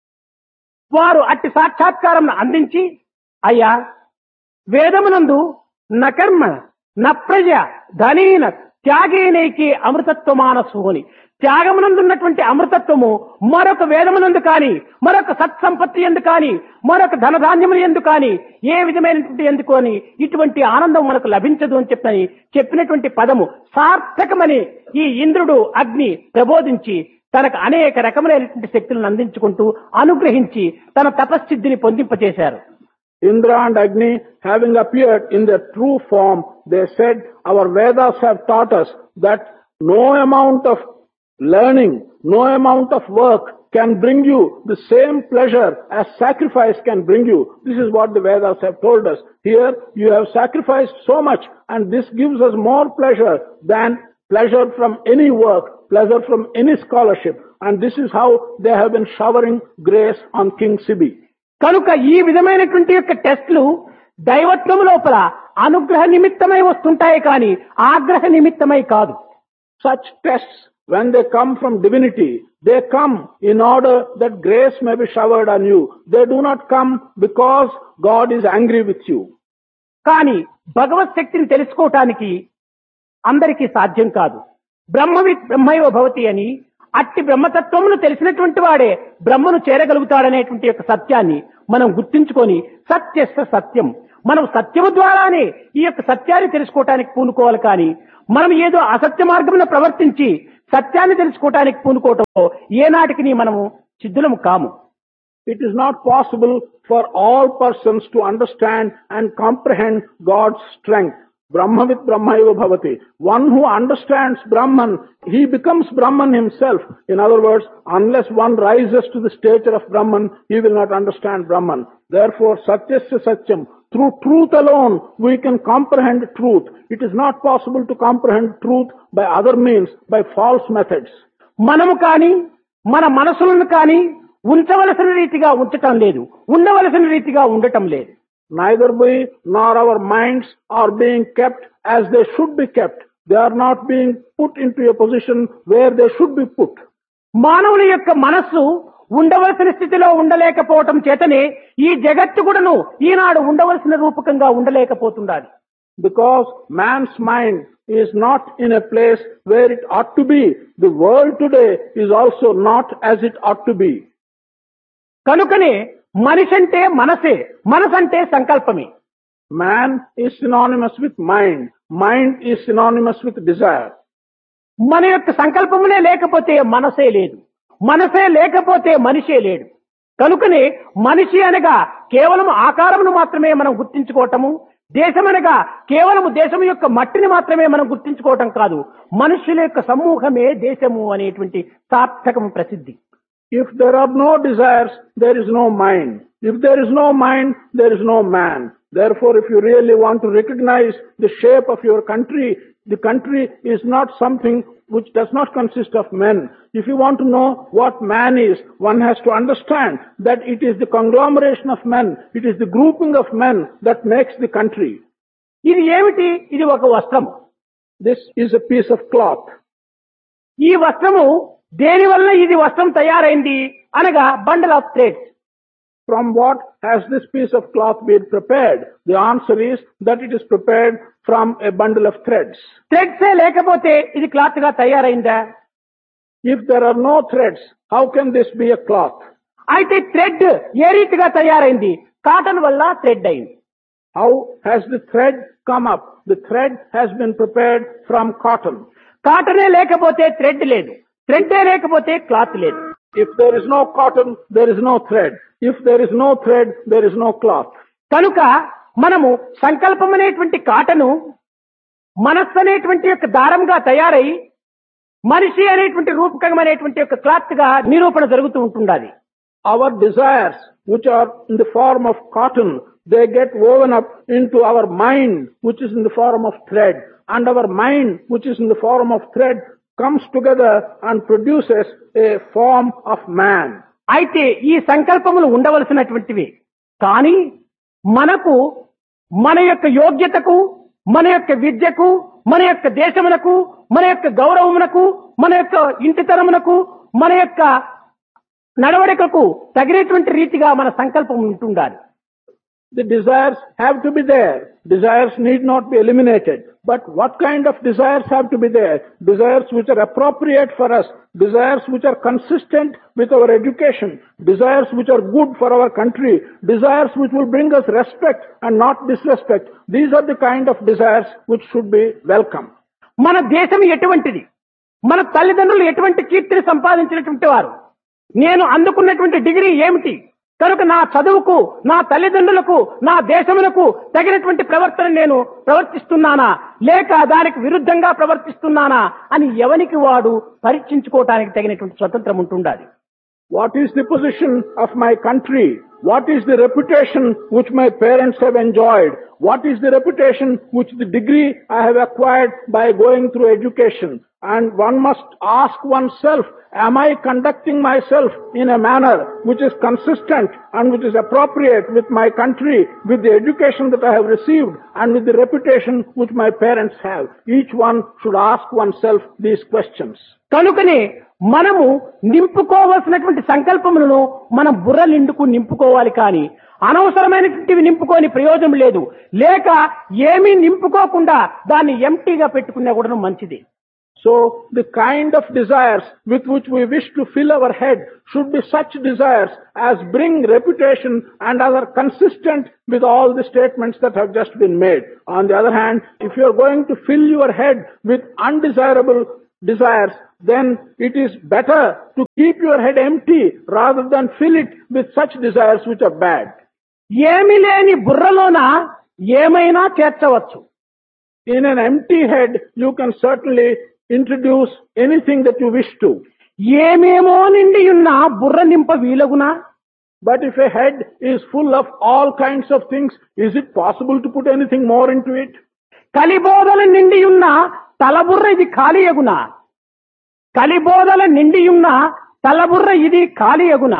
వారు అట్టి సాక్షాత్కారం అందించి, అయ్యా, వేదమునందు నకర్మ నప్రజ ధనీన త్యాగేనైకి అమృతత్వమానసు అని, త్యాగమునందున్నటువంటి అమృతత్వము మరొక వేదమునందు కాని, మరొక సత్సంపత్తి ఎందు కాని, మరొక ధనధాన్యములు ఎందు కాని, ఏ విధమైనటువంటి ఎందుకు అని ఇటువంటి ఆనందం మనకు లభించదు అని చెప్పని చెప్పినటువంటి పదము సార్థకమని ఈ ఇంద్రుడు అగ్ని ప్రబోధించి తనకు అనేక రకములైనటువంటి శక్తులను అందించుకుంటూ అనుగ్రహించి తన తపశ్సిద్ధిని పొందింపచేశారు. Indra and Agni, having appeared in their true form, they said, our Vedas have taught us that no amount of learning, no amount of work can bring you the same pleasure as sacrifice can bring you. This is what the Vedas have told us. Here you have sacrificed so much, and this gives us more pleasure than pleasure from any work, pleasure from any scholarship. And this is how they have been showering grace on King Sibi. కనుక ఈ విధమైనటువంటి యొక్క టెస్టులు దైవత్వము లోపల అనుగ్రహ నిమిత్తమై వస్తుంటాయి కానీ ఆగ్రహ నిమిత్తమై కాదు. Such tests, when they come from divinity, They come in order that grace may be showered on you. They do not come because God is angry with you. కానీ భగవత్ శక్తిని తెలుసుకోవటానికి అందరికీ సాధ్యం కాదు. బ్రహ్మవిత్ బ్రహ్మైవ భవతి అని అట్టి బ్రహ్మతత్వమును తెలిసినటువంటి వాడే బ్రహ్మను చేరగలుగుతాడనేటువంటి యొక్క సత్యాన్ని మనం గుర్తించుకొని సత్యస్య సత్యం, మనం సత్యము ద్వారానే ఈ యొక్క సత్యాన్ని తెలుసుకోవటానికి పూనుకోవాలి. కానీ మనం ఏదో అసత్య మార్గమున ప్రవర్తించి సత్యాన్ని తెలుసుకోవటానికి పూనుకోవటంలో ఏనాటికి మనము సిద్ధులము కాము. It is not possible for all persons to understand and comprehend God's strength. Brahmavit Brahmaiva Bhavati. One who understands Brahman, he becomes Brahman himself. In other words, unless one rises to the stature of Brahman, he will not understand Brahman. Therefore, Satyasya Satyam. Through truth alone, we can comprehend truth. It is not possible to comprehend truth by other means, by false methods. మనము కానీ మన మనసులను కానీ ఉంచవలసిన రీతిగా ఉంచటం లేదు, ఉండవలసిన రీతిగా ఉండటం లేదు. Neither we nor our minds are being kept as they should be kept. They are not being put into a position where they should be put. మానవుని యొక్క మనస్సు ఉండవలసిన స్థితిలో ఉండలేకపోవటం చేతనే ఈ జగత్తు కూడాను ఈనాడు ఉండవలసిన రూపకంగా ఉండలేకపోతుండాలి. Because man's mind is not in a place where it ought to be. The world today is also not as it ought to be. కనుకనే మనిషి అంటే మనసే, మనసంటే సంకల్పమే. Man is synonymous with mind. Mind is synonymous with desire. మన యొక్క సంకల్పమునే లేకపోతే మనసే లేదు, మనసే లేకపోతే మనిషే లేడు. కనుకనే మనిషి అనగా కేవలం ఆకారమును మాత్రమే మనం గుర్తించుకోవటము, దేశమనగా కేవలము దేశం యొక్క మట్టిని మాత్రమే మనం గుర్తించుకోవటం కాదు, మనుష్యుల యొక్క సమూహమే దేశము అనేటువంటి సార్థకము ప్రసిద్ధి. If there are no desires, there is no mind. If there is no mind, there is no man. Therefore, if you really want to recognize the shape of your country, the country is not something which does not consist of men. If you want to know what man is, one has to understand that it is the conglomeration of men, it is the grouping of men that makes the country. ఇది ఏమిటి? ఇది ఒక వస్త్రము. This is a piece of cloth. ఈ వస్త్రము దేని వల్ల ఇది వస్త్రం తయారైంది అనగా bundle of threads. From what has this piece of cloth been prepared? The answer is that it is prepared from a bundle of threads. థ్రెడ్సే లేకపోతే ఇది క్లాత్ గా తయారైందా? If there are no threads, how can this be a cloth? అయితే thread ఏ రీతిగా తయారైంది? Cotton వల్ల thread అయింది. How has the thread come up? The thread has been prepared from cotton. కాటనే లేకపోతే thread లేదు, థ్రెడ్డే లేకపోతే క్లాత్ లేదు. If there is no cotton, there is no thread. If there is no thread, there is no cloth. కనుక మనము సంకల్పం అనేటువంటి cotton మనస్సు అనేటువంటి యొక్క దారంగా తయారై మనిషి అనేటువంటి రూపకం అనేటువంటి యొక్క క్లాత్ గా నిరూపణ జరుగుతూ ఉంటుండాలి. Our desires, which are in the form of cotton, they get woven up into our mind, which is in the form of thread. And our mind, which is in the form of thread, comes together and produces a form of man. అయితే ఈ సంకల్పములు ఉండవలసినటువంటివి. కానీ మనకు మన యొక్క యోగ్యతకు, మన యొక్క విద్యకు, మన యొక్క దేశమునకు, మన యొక్క గౌరవమునకు, మన యొక్క ఇంటితనమునకు, మన యొక్క నడవడికకు తగినటువంటి రీతిగా మన సంకల్పం ఉంటుండాలి. The desires have to be there. Desires need not be eliminated. But what kind of desires have to be there? Desires which are appropriate for us. Desires which are consistent with our education. Desires which are good for our country. Desires which will bring us respect and not disrespect. These are the kind of desires which should be welcome. మన దేశం ఎటువంటిది? మన తల్లిదండ్రులు ఎటువంటి కీర్తిని సంపాదించినటువంటి వారు? నేను అందుకున్నటువంటి డిగ్రీ ఏమిటి? కనుక నా చదువుకు, నా తల్లిదండ్రులకు, నా దేశములకు తగినటువంటి ప్రవర్తన నేను ప్రవర్తిస్తున్నానా లేక దానికి విరుద్ధంగా ప్రవర్తిస్తున్నానా అని ఎవనికి వాడు పరీక్షించుకోవడానికి తగినటువంటి స్వతంత్రం ఉంటుండాలి. What is the position of my country? What is the reputation which my parents have enjoyed? What is the reputation which the degree I have acquired by going through education? And one must ask oneself, am I conducting myself in a manner which is consistent and which is appropriate with my country, with the education that I have received and with the reputation which my parents have? Each one should ask oneself these questions. కనుకనే మనము నింపుకోవలసినటువంటి సంకల్పములను మనం బుర్ర నిండుకు నింపుకోవాలి కానీ అనవసరమైనటువంటివి నింపుకొని ప్రయోజనం లేదు. లేక ఏమీ నింపుకోకుండా దాన్ని ఎంటీగా పెట్టుకున్నా కూడా మంచిది. So, the kind of desires with which we wish to fill our head should be such desires as bring reputation and are consistent with all the statements that have just been made. On the other hand, if you are going to fill your head with undesirable desires, then it is better to keep your head empty rather than fill it with such desires which are bad. ఏమీ లేని బుర్రలోన ఏమైనా చేర్చవచ్చు. In an empty head, you can certainly introduce anything that you wish to. ఏమేమో నిండి ఉన్న బుర్ర నింప వీలగునా? But if a head is full of all kinds of things, is it possible to put anything more into it? కలిబోధల నిండి ఉన్న తలబుర్ర ఇది ఖాళీయగునా? కలిబోధల నిండి ఉన్న తలబుర్ర ఇది ఖాళీయగునా?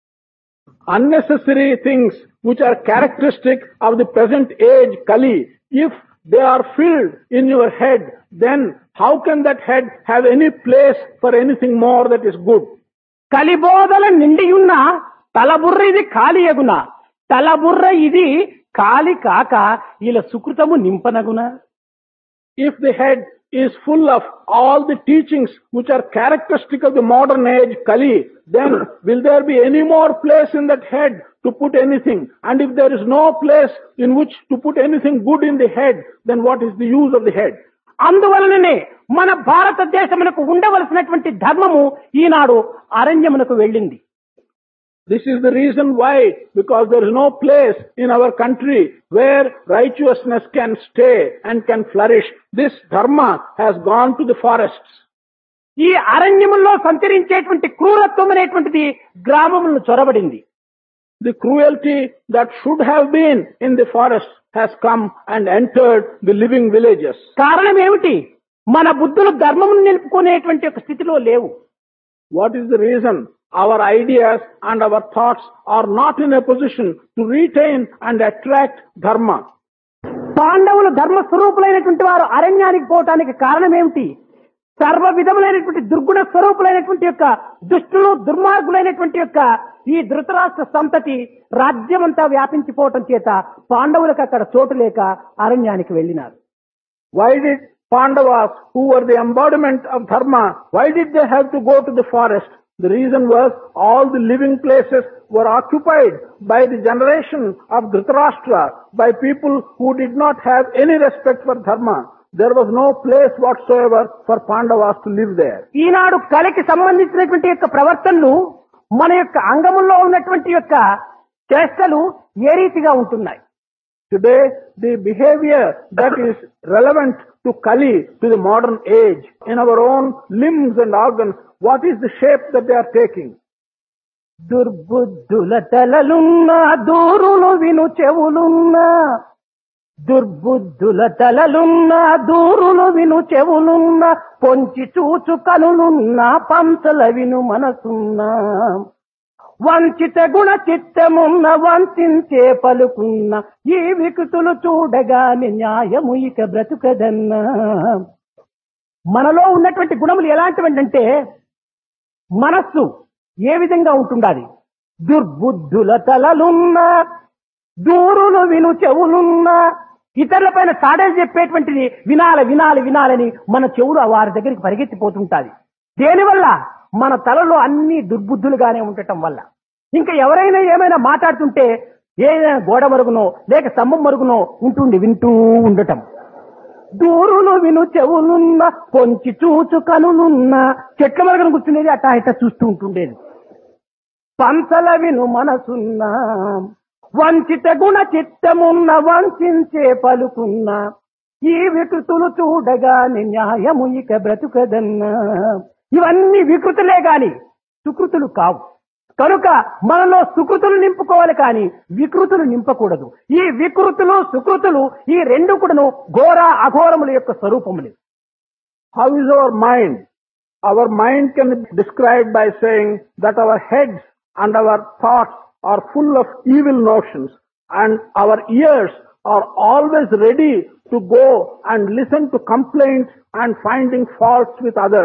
Unnecessary things which are characteristic of the present age, Kali, if they are filled in your head, then how can that head have any place for anything more that is good? కలిబోధల నిండి ఉన్న తలబుర్ర ఇది ఖాళీయగునా? తలబుర్ర ఇది ఖాళీ కాక ఇలా సుకృతము నింపనగునా? If the head is full of all the teachings which are characteristic of the modern age, Kali, then will there be any more place in that head to put anything? And if there is no place in which to put anything good in the head, then what is the use of the head? అందువలననే మన భారతదేశమునకు ఉండవలసినటువంటి ధర్మము ఈనాడు అరణ్యమునకు వెళ్ళింది. This is the reason why, because there is no place in our country where righteousness can stay and can flourish. This dharma has gone to the forests. ఈ అరణ్యములో సంచరించేటువంటి క్రూరత్వం అనేటువంటిది గ్రామములను చొరబడింది. The cruelty that should have been in the forest has come and entered the living villages. కారణం ఏమిటి? మన బుద్ధులు ధర్మమును నిలుపుకునేటువంటి ఒక స్థితిలో లేవు. What is the reason? Our ideas and our thoughts are not in a position to retain and attract dharma. పాండవులు ధర్మ స్వరూపులైనటువంటి వారు అరణ్యానికి పోవటానికి కారణం ఏమిటి? సర్వ విధములైనటువంటి దుర్గుణ స్వరూపులైనటువంటి యొక్క దుష్టులు దుర్మార్గులైనటువంటి యొక్క ఈ ధృతరాష్ట్ర సంతతి రాజ్యమంతా వ్యాపించిపోవటం చేత పాండవులకు అక్కడ చోటు లేక అరణ్యానికి వెళ్ళినారు. Why did Pandavas, who were the embodiment of dharma, why did they have to go to the forest? The reason was all the living places were occupied by the generation of Dhritarashtra, by people who did not have any respect for dharma. There was no place whatsoever for Pandavas to live there. ఈనాడు కలికి సంబంధించినటువంటి యొక్క ప్రవర్తనలు మన యొక్క అంగముల్లో ఉన్నటువంటి యొక్క చేష్టలు ఏ రీతిగా ఉంటున్నాయి? Today, the behavior that is relevant to Kali, to the modern age, in our own limbs and organs, what is the shape that they are taking? దుర్బుద్ధుల తలలున్నా దూరులు విను చెవులున్నా, దుర్బుద్ధుల తలలున్నా దూరులు విను చెవులున్నా, పొంచి చూచు కనులున్నా పంచల విను మనసున్నా, వంచిత గుణ చిత్తమున్న వంచించే పలుకున్న, ఈ వికృతులు చూడగానే న్యాయము ఇక బ్రతుకదన్నా. మనలో ఉన్నటువంటి గుణములు ఎలాంటివంటే మనస్సు ఏ విధంగా ఉంటుండాలి? దుర్బుద్ధుల తలలున్నా దూరులు విను చెవులున్నా, ఇతరుల పైన సాడేలు చెప్పేటువంటిది వినాలి వినాలి వినాలని మన చెవులు వారి దగ్గరికి పరిగెత్తిపోతుంటాది. దేనివల్ల? మన తలలో అన్ని దుర్బుద్ధులుగానే ఉండటం వల్ల. ఇంకా ఎవరైనా ఏమైనా మాట్లాడుతుంటే ఏదైనా గోడ మరుగునో లేక స్తంభం మరుగునో ఉంటుండి వింటూ ఉండటం. దూరులు విను చెవులున్నా పొంచి చూచు కనులున్నా, చెట్ల మరుగున కూర్చునేది అట్టా ఇట్టా చూస్తూ ఉంటుండేది. పంచల విను మనసున్నా, వంచిత గుణ చిత్తమున్న వంచే పలుకున్నా, ఈ వికృతులు చూడగానే న్యాయము ఇక బ్రతుకదన్నా. ఇవన్నీ వికృతులే గాని సుకృతులు కావు. కనుక మనలో సుకృతులు నింపుకోవాలి కానీ వికృతులు నింపకూడదు. ఈ వికృతులు సుకృతులు ఈ రెండు కూడాను ఘోర అఘోరముల యొక్క స్వరూపములు. How is our mind? Our mind can be described by saying that our heads and our thoughts are full of evil notions, and our ears are always ready to go and listen to complaints and finding faults with others.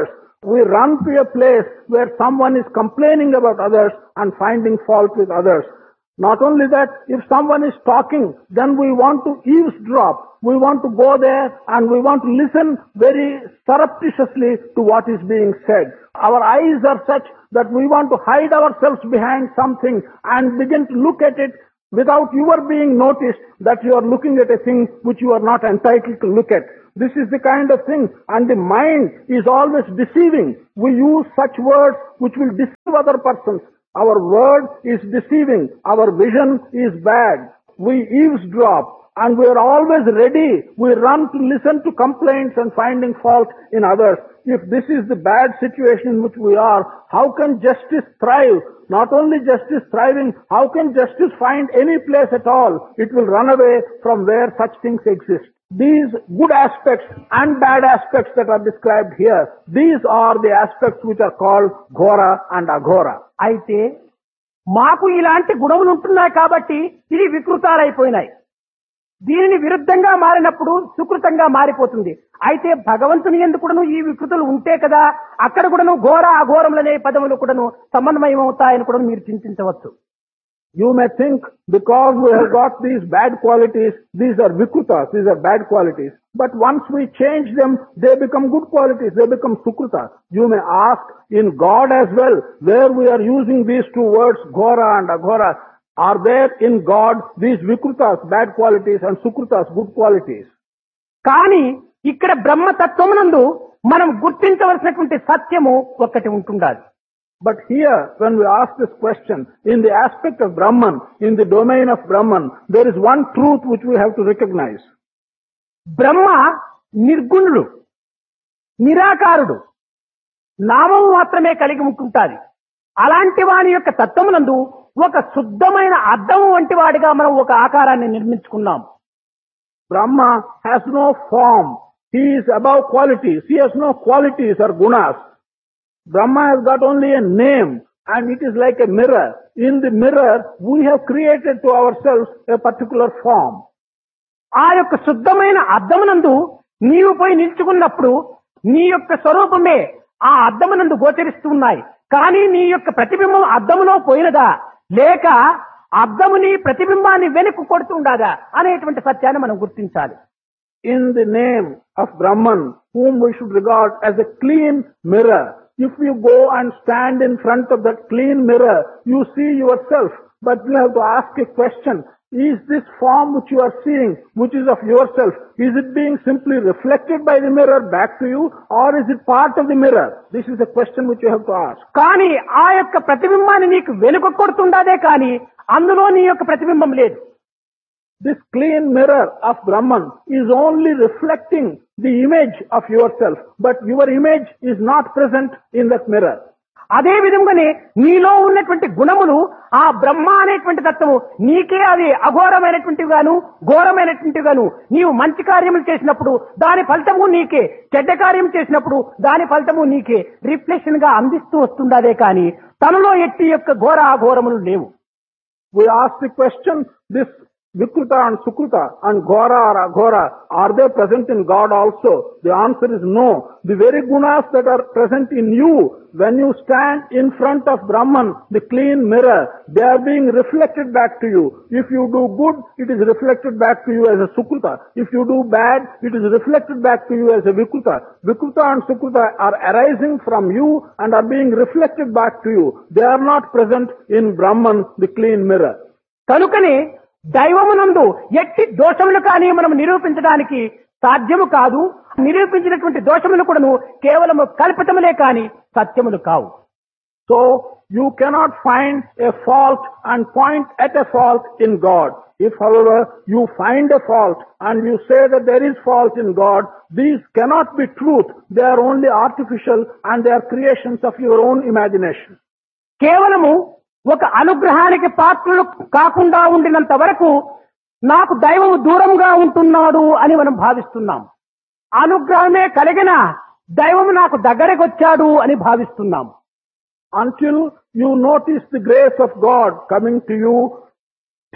we run to a place where someone is complaining about others and finding fault with others. Not only that, if someone is talking, then we want to eavesdrop. We want to go there and we want to listen very surreptitiously to what is being said. Our eyes are such that we want to hide ourselves behind something and begin to look at it without your being noticed that you are looking at a thing which you are not entitled to look at. This is the kind of thing, and the mind is always deceiving. We use such words which will deceive other persons. Our word is deceiving. Our vision is bad. We eavesdrop, and we are always ready. We run to listen to complaints and finding fault in others. If this is the bad situation in which we are, how can justice thrive? Not only justice thriving, how can justice find any place at all? It will run away from where such things exist. These good aspects and bad aspects that are described here, these are the aspects which are called ghora and aghora. అయితే మాకు ఇలాంటి గుణములు ఉంటున్నాయి కాబట్టి ఇది వికృతాలైపోయినాయి. దీనిని విరుద్ధంగా మారినప్పుడు సుకృతంగా మారిపోతుంది. అయితే భగవంతుని యందు కూడాను ఈ వికృతులు ఉంటే కదా అక్కడ కూడాను ఘోర అఘోరములనే పదములు కూడాను సమన్వయమవుతాయని కూడా మీరు చింతించవచ్చు. You may think because we have got these bad qualities, these are vikrutas, these are bad qualities. But once we change them, they become good qualities, they become sukrutas. You may ask in God as well, where we are using these two words, ghora and aghora, are there in God these vikrutas, bad qualities, and sukrutas, good qualities? కానీ ఇక్కడ బ్రహ్మతత్వమునందు మనం గుర్తించవలసినటువంటి సత్యము ఒక్కటి ఉంటుండాలి. But here, when we ask this question, in the aspect of Brahman, in the domain of Brahman, there is one truth which we have to recognize. బ్రహ్మ నిర్గుణుడు, నిరాకారుడు, నామం మాత్రమే కలిగి ఉంటుంటాది. అలాంటి వాని యొక్క తత్వమునందు ఒక శుద్ధమైన అద్దము వంటి వాడిగా మనం ఒక ఆకారాన్ని నిర్మించుకున్నాం. Brahma has no form. He is above qualities. He has no qualities or gunas. Brahma has got only a name, and it is like a mirror. In the mirror, we have created to ourselves a particular form. ఆ యొక్క శుద్ధమైన అద్దమునందు నీవు పోయి నిల్చుకున్నప్పుడు నీ యొక్క స్వరూపమే ఆ అద్దమునందు గోచరిస్తూ ఉన్నాయి. కానీ నీ యొక్క ప్రతిబింబం అద్దములో పోయినదా లేక అద్దము నీ ప్రతిబింబాన్ని వెనుక కొడుతుండగా అనేటువంటి సత్యాన్ని మనం గుర్తించాలి. In the name of Brahman, whom we should regard as a clean mirror, if you go and stand in front of that clean mirror, you see yourself, but you have to ask a question. Is this form which you are seeing, which is of yourself, is it being simply reflected by the mirror back to you, or is it part of the mirror? This is a question which you have to ask. కానీ ఆ యొక్క ప్రతిబింబాన్ని నీకు వెనుక కొడుతుండదే కానీ అందులో నీ యొక్క ప్రతిబింబం లేదు. This clean mirror of Brahman is only reflecting the image of yourself, but your image is not present in that mirror. అదే విధంగానే నీలో ఉన్నటువంటి గుణములు ఆ బ్రహ్మ అనేటువంటి తత్వము నీకే అది అఘోరమైనటువంటివి గాను ఘోరమైనటువంటివి గాను నీవు మంచి కార్యములు చేసినప్పుడు దాని ఫలితము నీకే, చెడ్డ కార్యం చేసినప్పుడు దాని ఫలితము నీకే రిఫ్లెక్షన్ గా అందిస్తూ వస్తుండదే కానీ తనలో ఎట్టి యొక్క ఘోర అఘోరములు లేవు. We ask the question, this Vikruta and Sukruta and Ghora or Aghora, are they present in God also? The answer is no. The very gunas that are present in you, when you stand in front of Brahman, the clean mirror, they are being reflected back to you. If you do good, it is reflected back to you as a Sukruta. If you do bad, it is reflected back to you as a Vikruta. Vikruta and Sukruta are arising from you and are being reflected back to you. They are not present in Brahman, the clean mirror. కనుకనే దైవమునందు ఎట్టి దోషములు కానీ మనం నిరూపించడానికి సాధ్యము కాదు. నిరూపించినటువంటి దోషములు కూడాను కేవలము కల్పితములే కాని సత్యములు కావు. So you cannot find a fault and point at a fault in God. If, however, you find a fault and you say that there is fault in God, these cannot be truth. They are only artificial and they are creations of your own imagination. కేవలము ఒక అనుగ్రహానికి పాత్రలు కాకుండా ఉండినంత వరకు నాకు దైవము దూరంగా ఉంటున్నాడు అని మనం భావిస్తున్నాం. అనుగ్రహమే కలిగిన దైవము నాకు దగ్గరకు వచ్చాడు అని భావిస్తున్నాం. Until you notice the grace of God coming to you,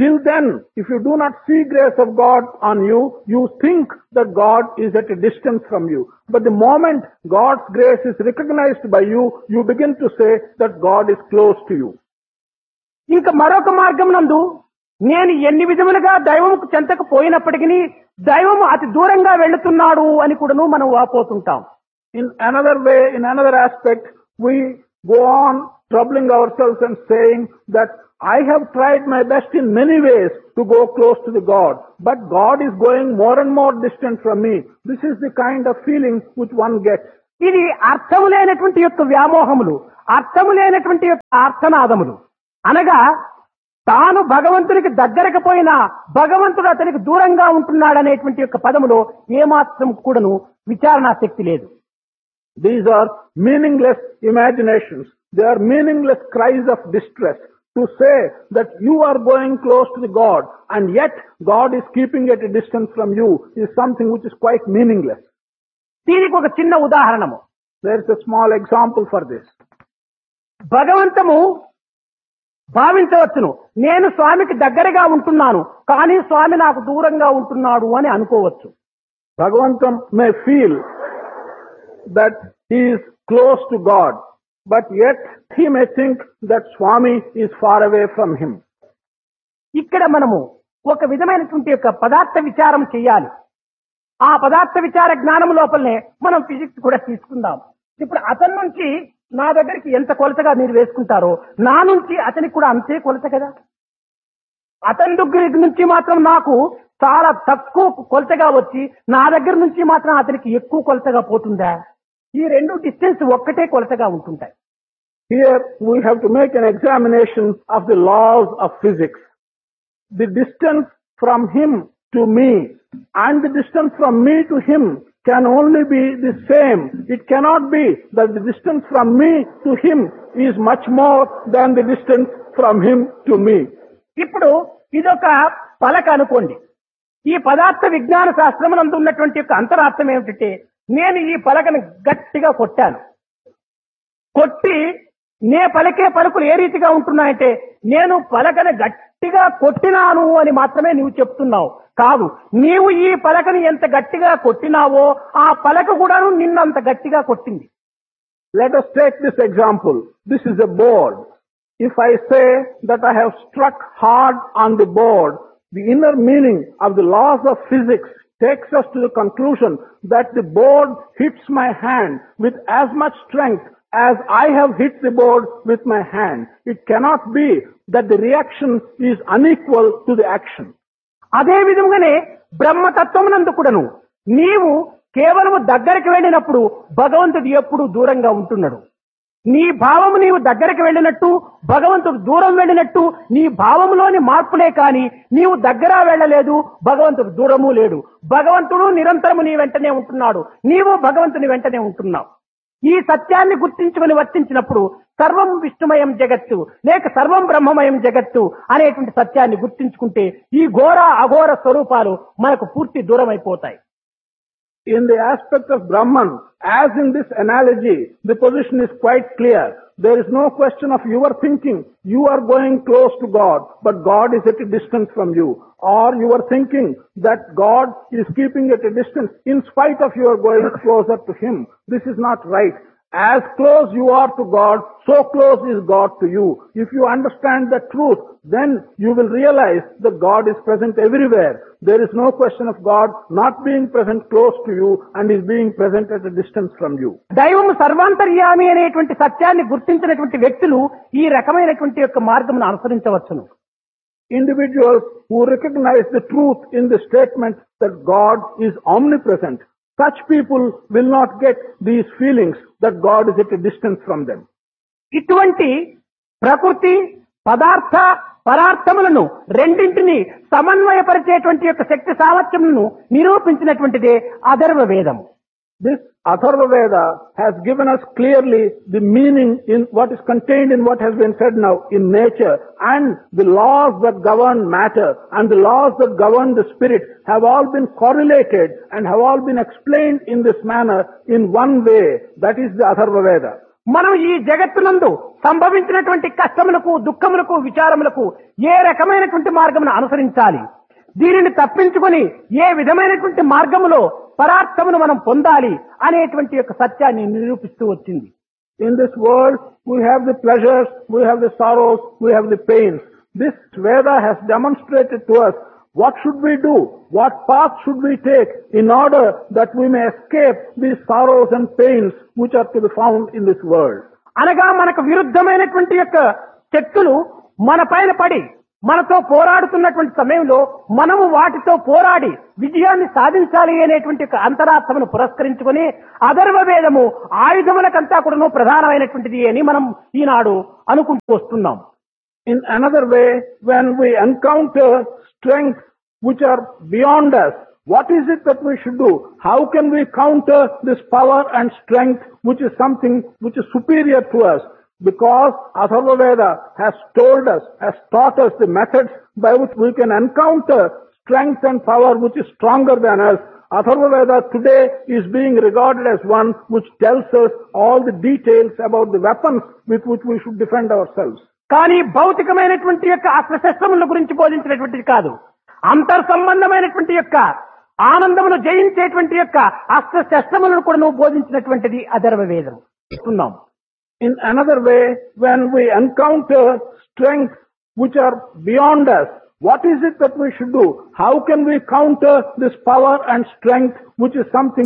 Till then, if you do not see grace of God on you, you think that God is at a distance from you. But the moment God's grace is recognized by you, you begin to say that God is close to you. ఇంకా మరొక మార్గం నందు నేను ఎన్ని విధములుగా దైవముకు చెంతకు పోయినప్పటికీ దైవము అతి దూరంగా వెళుతున్నాడు అని కూడాను మనం వాపోతుంటాం. In another way, in another aspect, we go on troubling ourselves and saying that I have tried my best in many ways to go close to the God, but God is going more and more distant from me. This is the kind of feeling which one gets. ఇది అర్థము లేనటువంటి యొక్క వ్యామోహములు, అర్థము లేనటువంటి యొక్క ఆర్తనాదములు. అనగా తాను భగవంతునికి దగ్గరకు పోయినా భగవంతుడు అతనికి దూరంగా ఉంటున్నాడనేటువంటి యొక్క పదములో ఏమాత్రం కూడాను విచారణాశక్తి లేదు. These are meaningless imaginations. They are meaningless cries of distress. To say that you are going close to the God and yet God is keeping at a distance from you is something which is quite meaningless. దీనికి ఒక చిన్న ఉదాహరణము. There is a small example for this. భగవంతము భావించవచ్చును, నేను స్వామికి దగ్గరగా ఉంటున్నాను కానీ స్వామి నాకు దూరంగా ఉంటున్నాడు అని అనుకోవచ్చు. Bhagavantam may feel that he is close to God, but yet he may think that Swami is far away from him. ఇక్కడ మనము ఒక విధమైనటువంటి యొక్క పదార్థ విచారం చేయాలి. ఆ పదార్థ విచార జ్ఞానం లోపలనే మనం ఫిజిక్స్ కూడా తీసుకుందాం. ఇప్పుడు అతని నుంచి నా దగ్గరికి ఎంత కొలతగా మీరు వేసుకుంటారో నా నుంచి అతనికి కూడా అంతే కొలత కదా. అతని దగ్గర నుంచి మాత్రం నాకు చాలా తక్కువ కొలతగా వచ్చి నా దగ్గర నుంచి మాత్రం అతనికి ఎక్కువ కొలతగా పోతుందా? ఈ రెండు డిస్టెన్స్ ఒక్కటే కొలతగా ఉంటుంటాయి. Here we have to make an examination of the laws of physics. The distance from him to me and the distance from me to him can only be the same. It cannot be that the distance from me to him is much more than the distance from him to me. ఇప్పుడు ఇదొక పలక అనుకోండి. ఈ పదార్థ విజ్ఞాన శాస్త్రం నందు ఉన్నటువంటి యొక్క అంతరార్థం ఏమిటంటే, నేను ఈ పలకను గట్టిగా కొట్టాను. కొట్టి నే పలికే పలుకులు ఏ రీతిగా ఉంటున్నాయంటే, నేను పలకను గట్టిగా కొట్టినాను అని మాత్రమే నీవు చెప్తున్నావు. కాదు, నీవు ఈ పలకను ఎంత గట్టిగా కొట్టినావో ఆ పలక కూడాను నిన్నంత గట్టిగా కొట్టింది. Let us take this example. This is a board. If I say that I have struck hard on the board, the inner meaning of the laws of physics takes us to the conclusion that the board hits my hand with as much strength as I have hit the board with my hand. It cannot be that the reaction is unequal to the action. అదే విధంగానే బ్రహ్మతత్వమునందు కూడాను నీవు కేవలము దగ్గరికి వెళ్ళినప్పుడు భగవంతుడు ఎప్పుడు దూరంగా ఉంటున్నాడు. నీ భావము నీవు దగ్గరికి వెళ్ళినట్టు భగవంతుడు దూరం వెళ్ళినట్టు నీ భావములోని మార్పులే కాని నీవు దగ్గర వెళ్ళలేదు, భగవంతుడు దూరము లేడు. భగవంతుడు నిరంతరము నీ వెంటనే ఉంటున్నాడు, నీవు భగవంతుని వెంటనే ఉంటున్నావు. ఈ సత్యాన్ని గుర్తించుకుని వర్తించినప్పుడు సర్వం విష్ణుమయం జగత్తు లేక సర్వం బ్రహ్మమయం జగత్తు అనేటువంటి సత్యాన్ని గుర్తించుకుంటే ఈ ఘోర అఘోర స్వరూపాలు మనకు పూర్తి దూరం అయిపోతాయి. In the aspect of Brahman, as in this analogy, the position is quite clear. There is no question of your thinking you are going close to God, but God is at a distance from you. Or you are thinking that God is keeping at a distance in spite of your going closer to Him. This is not right. As close you are to God, so close is God to you. If you understand the truth, then you will realize that God is present everywhere. There is no question of God not being present close to you and is being present at a distance from you. దైవము సర్వాంతర్యామి అనేటువంటి సత్యాన్ని గుర్తించినటువంటి వ్యక్తులు ఈ రకమైనటువంటి యొక్క మార్గమును అనుసరించవచ్చును. Individuals who recognize the truth in the statement that God is omnipresent, such people will not get these feelings that God is at a distance from them. ఇటువంటి ప్రకృతి పదార్థ పరార్థములను రెండింటిని సమన్వయపరిచేటువంటి యొక్క శక్తి సామర్థ్యములను నిరూపించినటువంటిదే అథర్వ వేదము. This Atharva Veda has given us clearly the meaning in what is contained in what has been said now in nature, and the laws that govern matter and the laws that govern the spirit have all been correlated and have all been explained in this manner in one way. That is the Atharva Veda. మనం ఈ జగత్తునందు సంభవించినటువంటి కష్టములకు, దుఃఖములకు, విచారములకు ఏ రకమైనటువంటి మార్గమును అనుసరించాలి, దీనిని తప్పించుకొని ఏ విధమైనటువంటి మార్గములో పరార్థమును మనం పొందాలి అనేటువంటి యొక్క సత్యాన్ని నిరూపిస్తూ వచ్చింది. In this world, we have the pleasures, we have the sorrows, we have the pains. This Veda has demonstrated to us what should we do, what path should we take in order that we may escape these sorrows and pains which are to be found in this world. అనగా మనకు విరుద్ధమైనటువంటి యొక్క శక్తులు మన పైన పడి మనతో పోరాడుతున్నటువంటి సమయంలో మనము వాటితో పోరాడి విజయాన్ని సాధించాలి అనేటువంటి ఒక అంతరార్థమును పురస్కరించుకొని అథర్వ వేదము ఆయుధములకంతా కూడాను ప్రధానమైనటువంటిది అని మనం ఈనాడు అనుకుంటూ వస్తున్నాం. In another way, when we encounter strengths which are beyond us, what is it that we should do? How can we counter this power and strength which is something which is superior to us? Because Atharva Veda has told us, has taught us the methods by which we can encounter strength and power which is stronger than us. Atharva Veda today is being regarded as one which tells us all the details about the weapons with which we should defend ourselves. కానీ భౌతికమైనటువంటి యొక్క అస్త్రశస్త్రముల గురించి బోధించినటువంటిది కాదు. అంతర్ సంబంధమైనటువంటి యొక్క ఆనందమును జయించేటువంటి యొక్క అస్త్రశస్త్రములను కూడా నువ్వు బోధించినటువంటిది అథర్వ వేదం. In another way, when we encounter strengths which are beyond us, what is it that we should do? How can we counter this power and strength which is something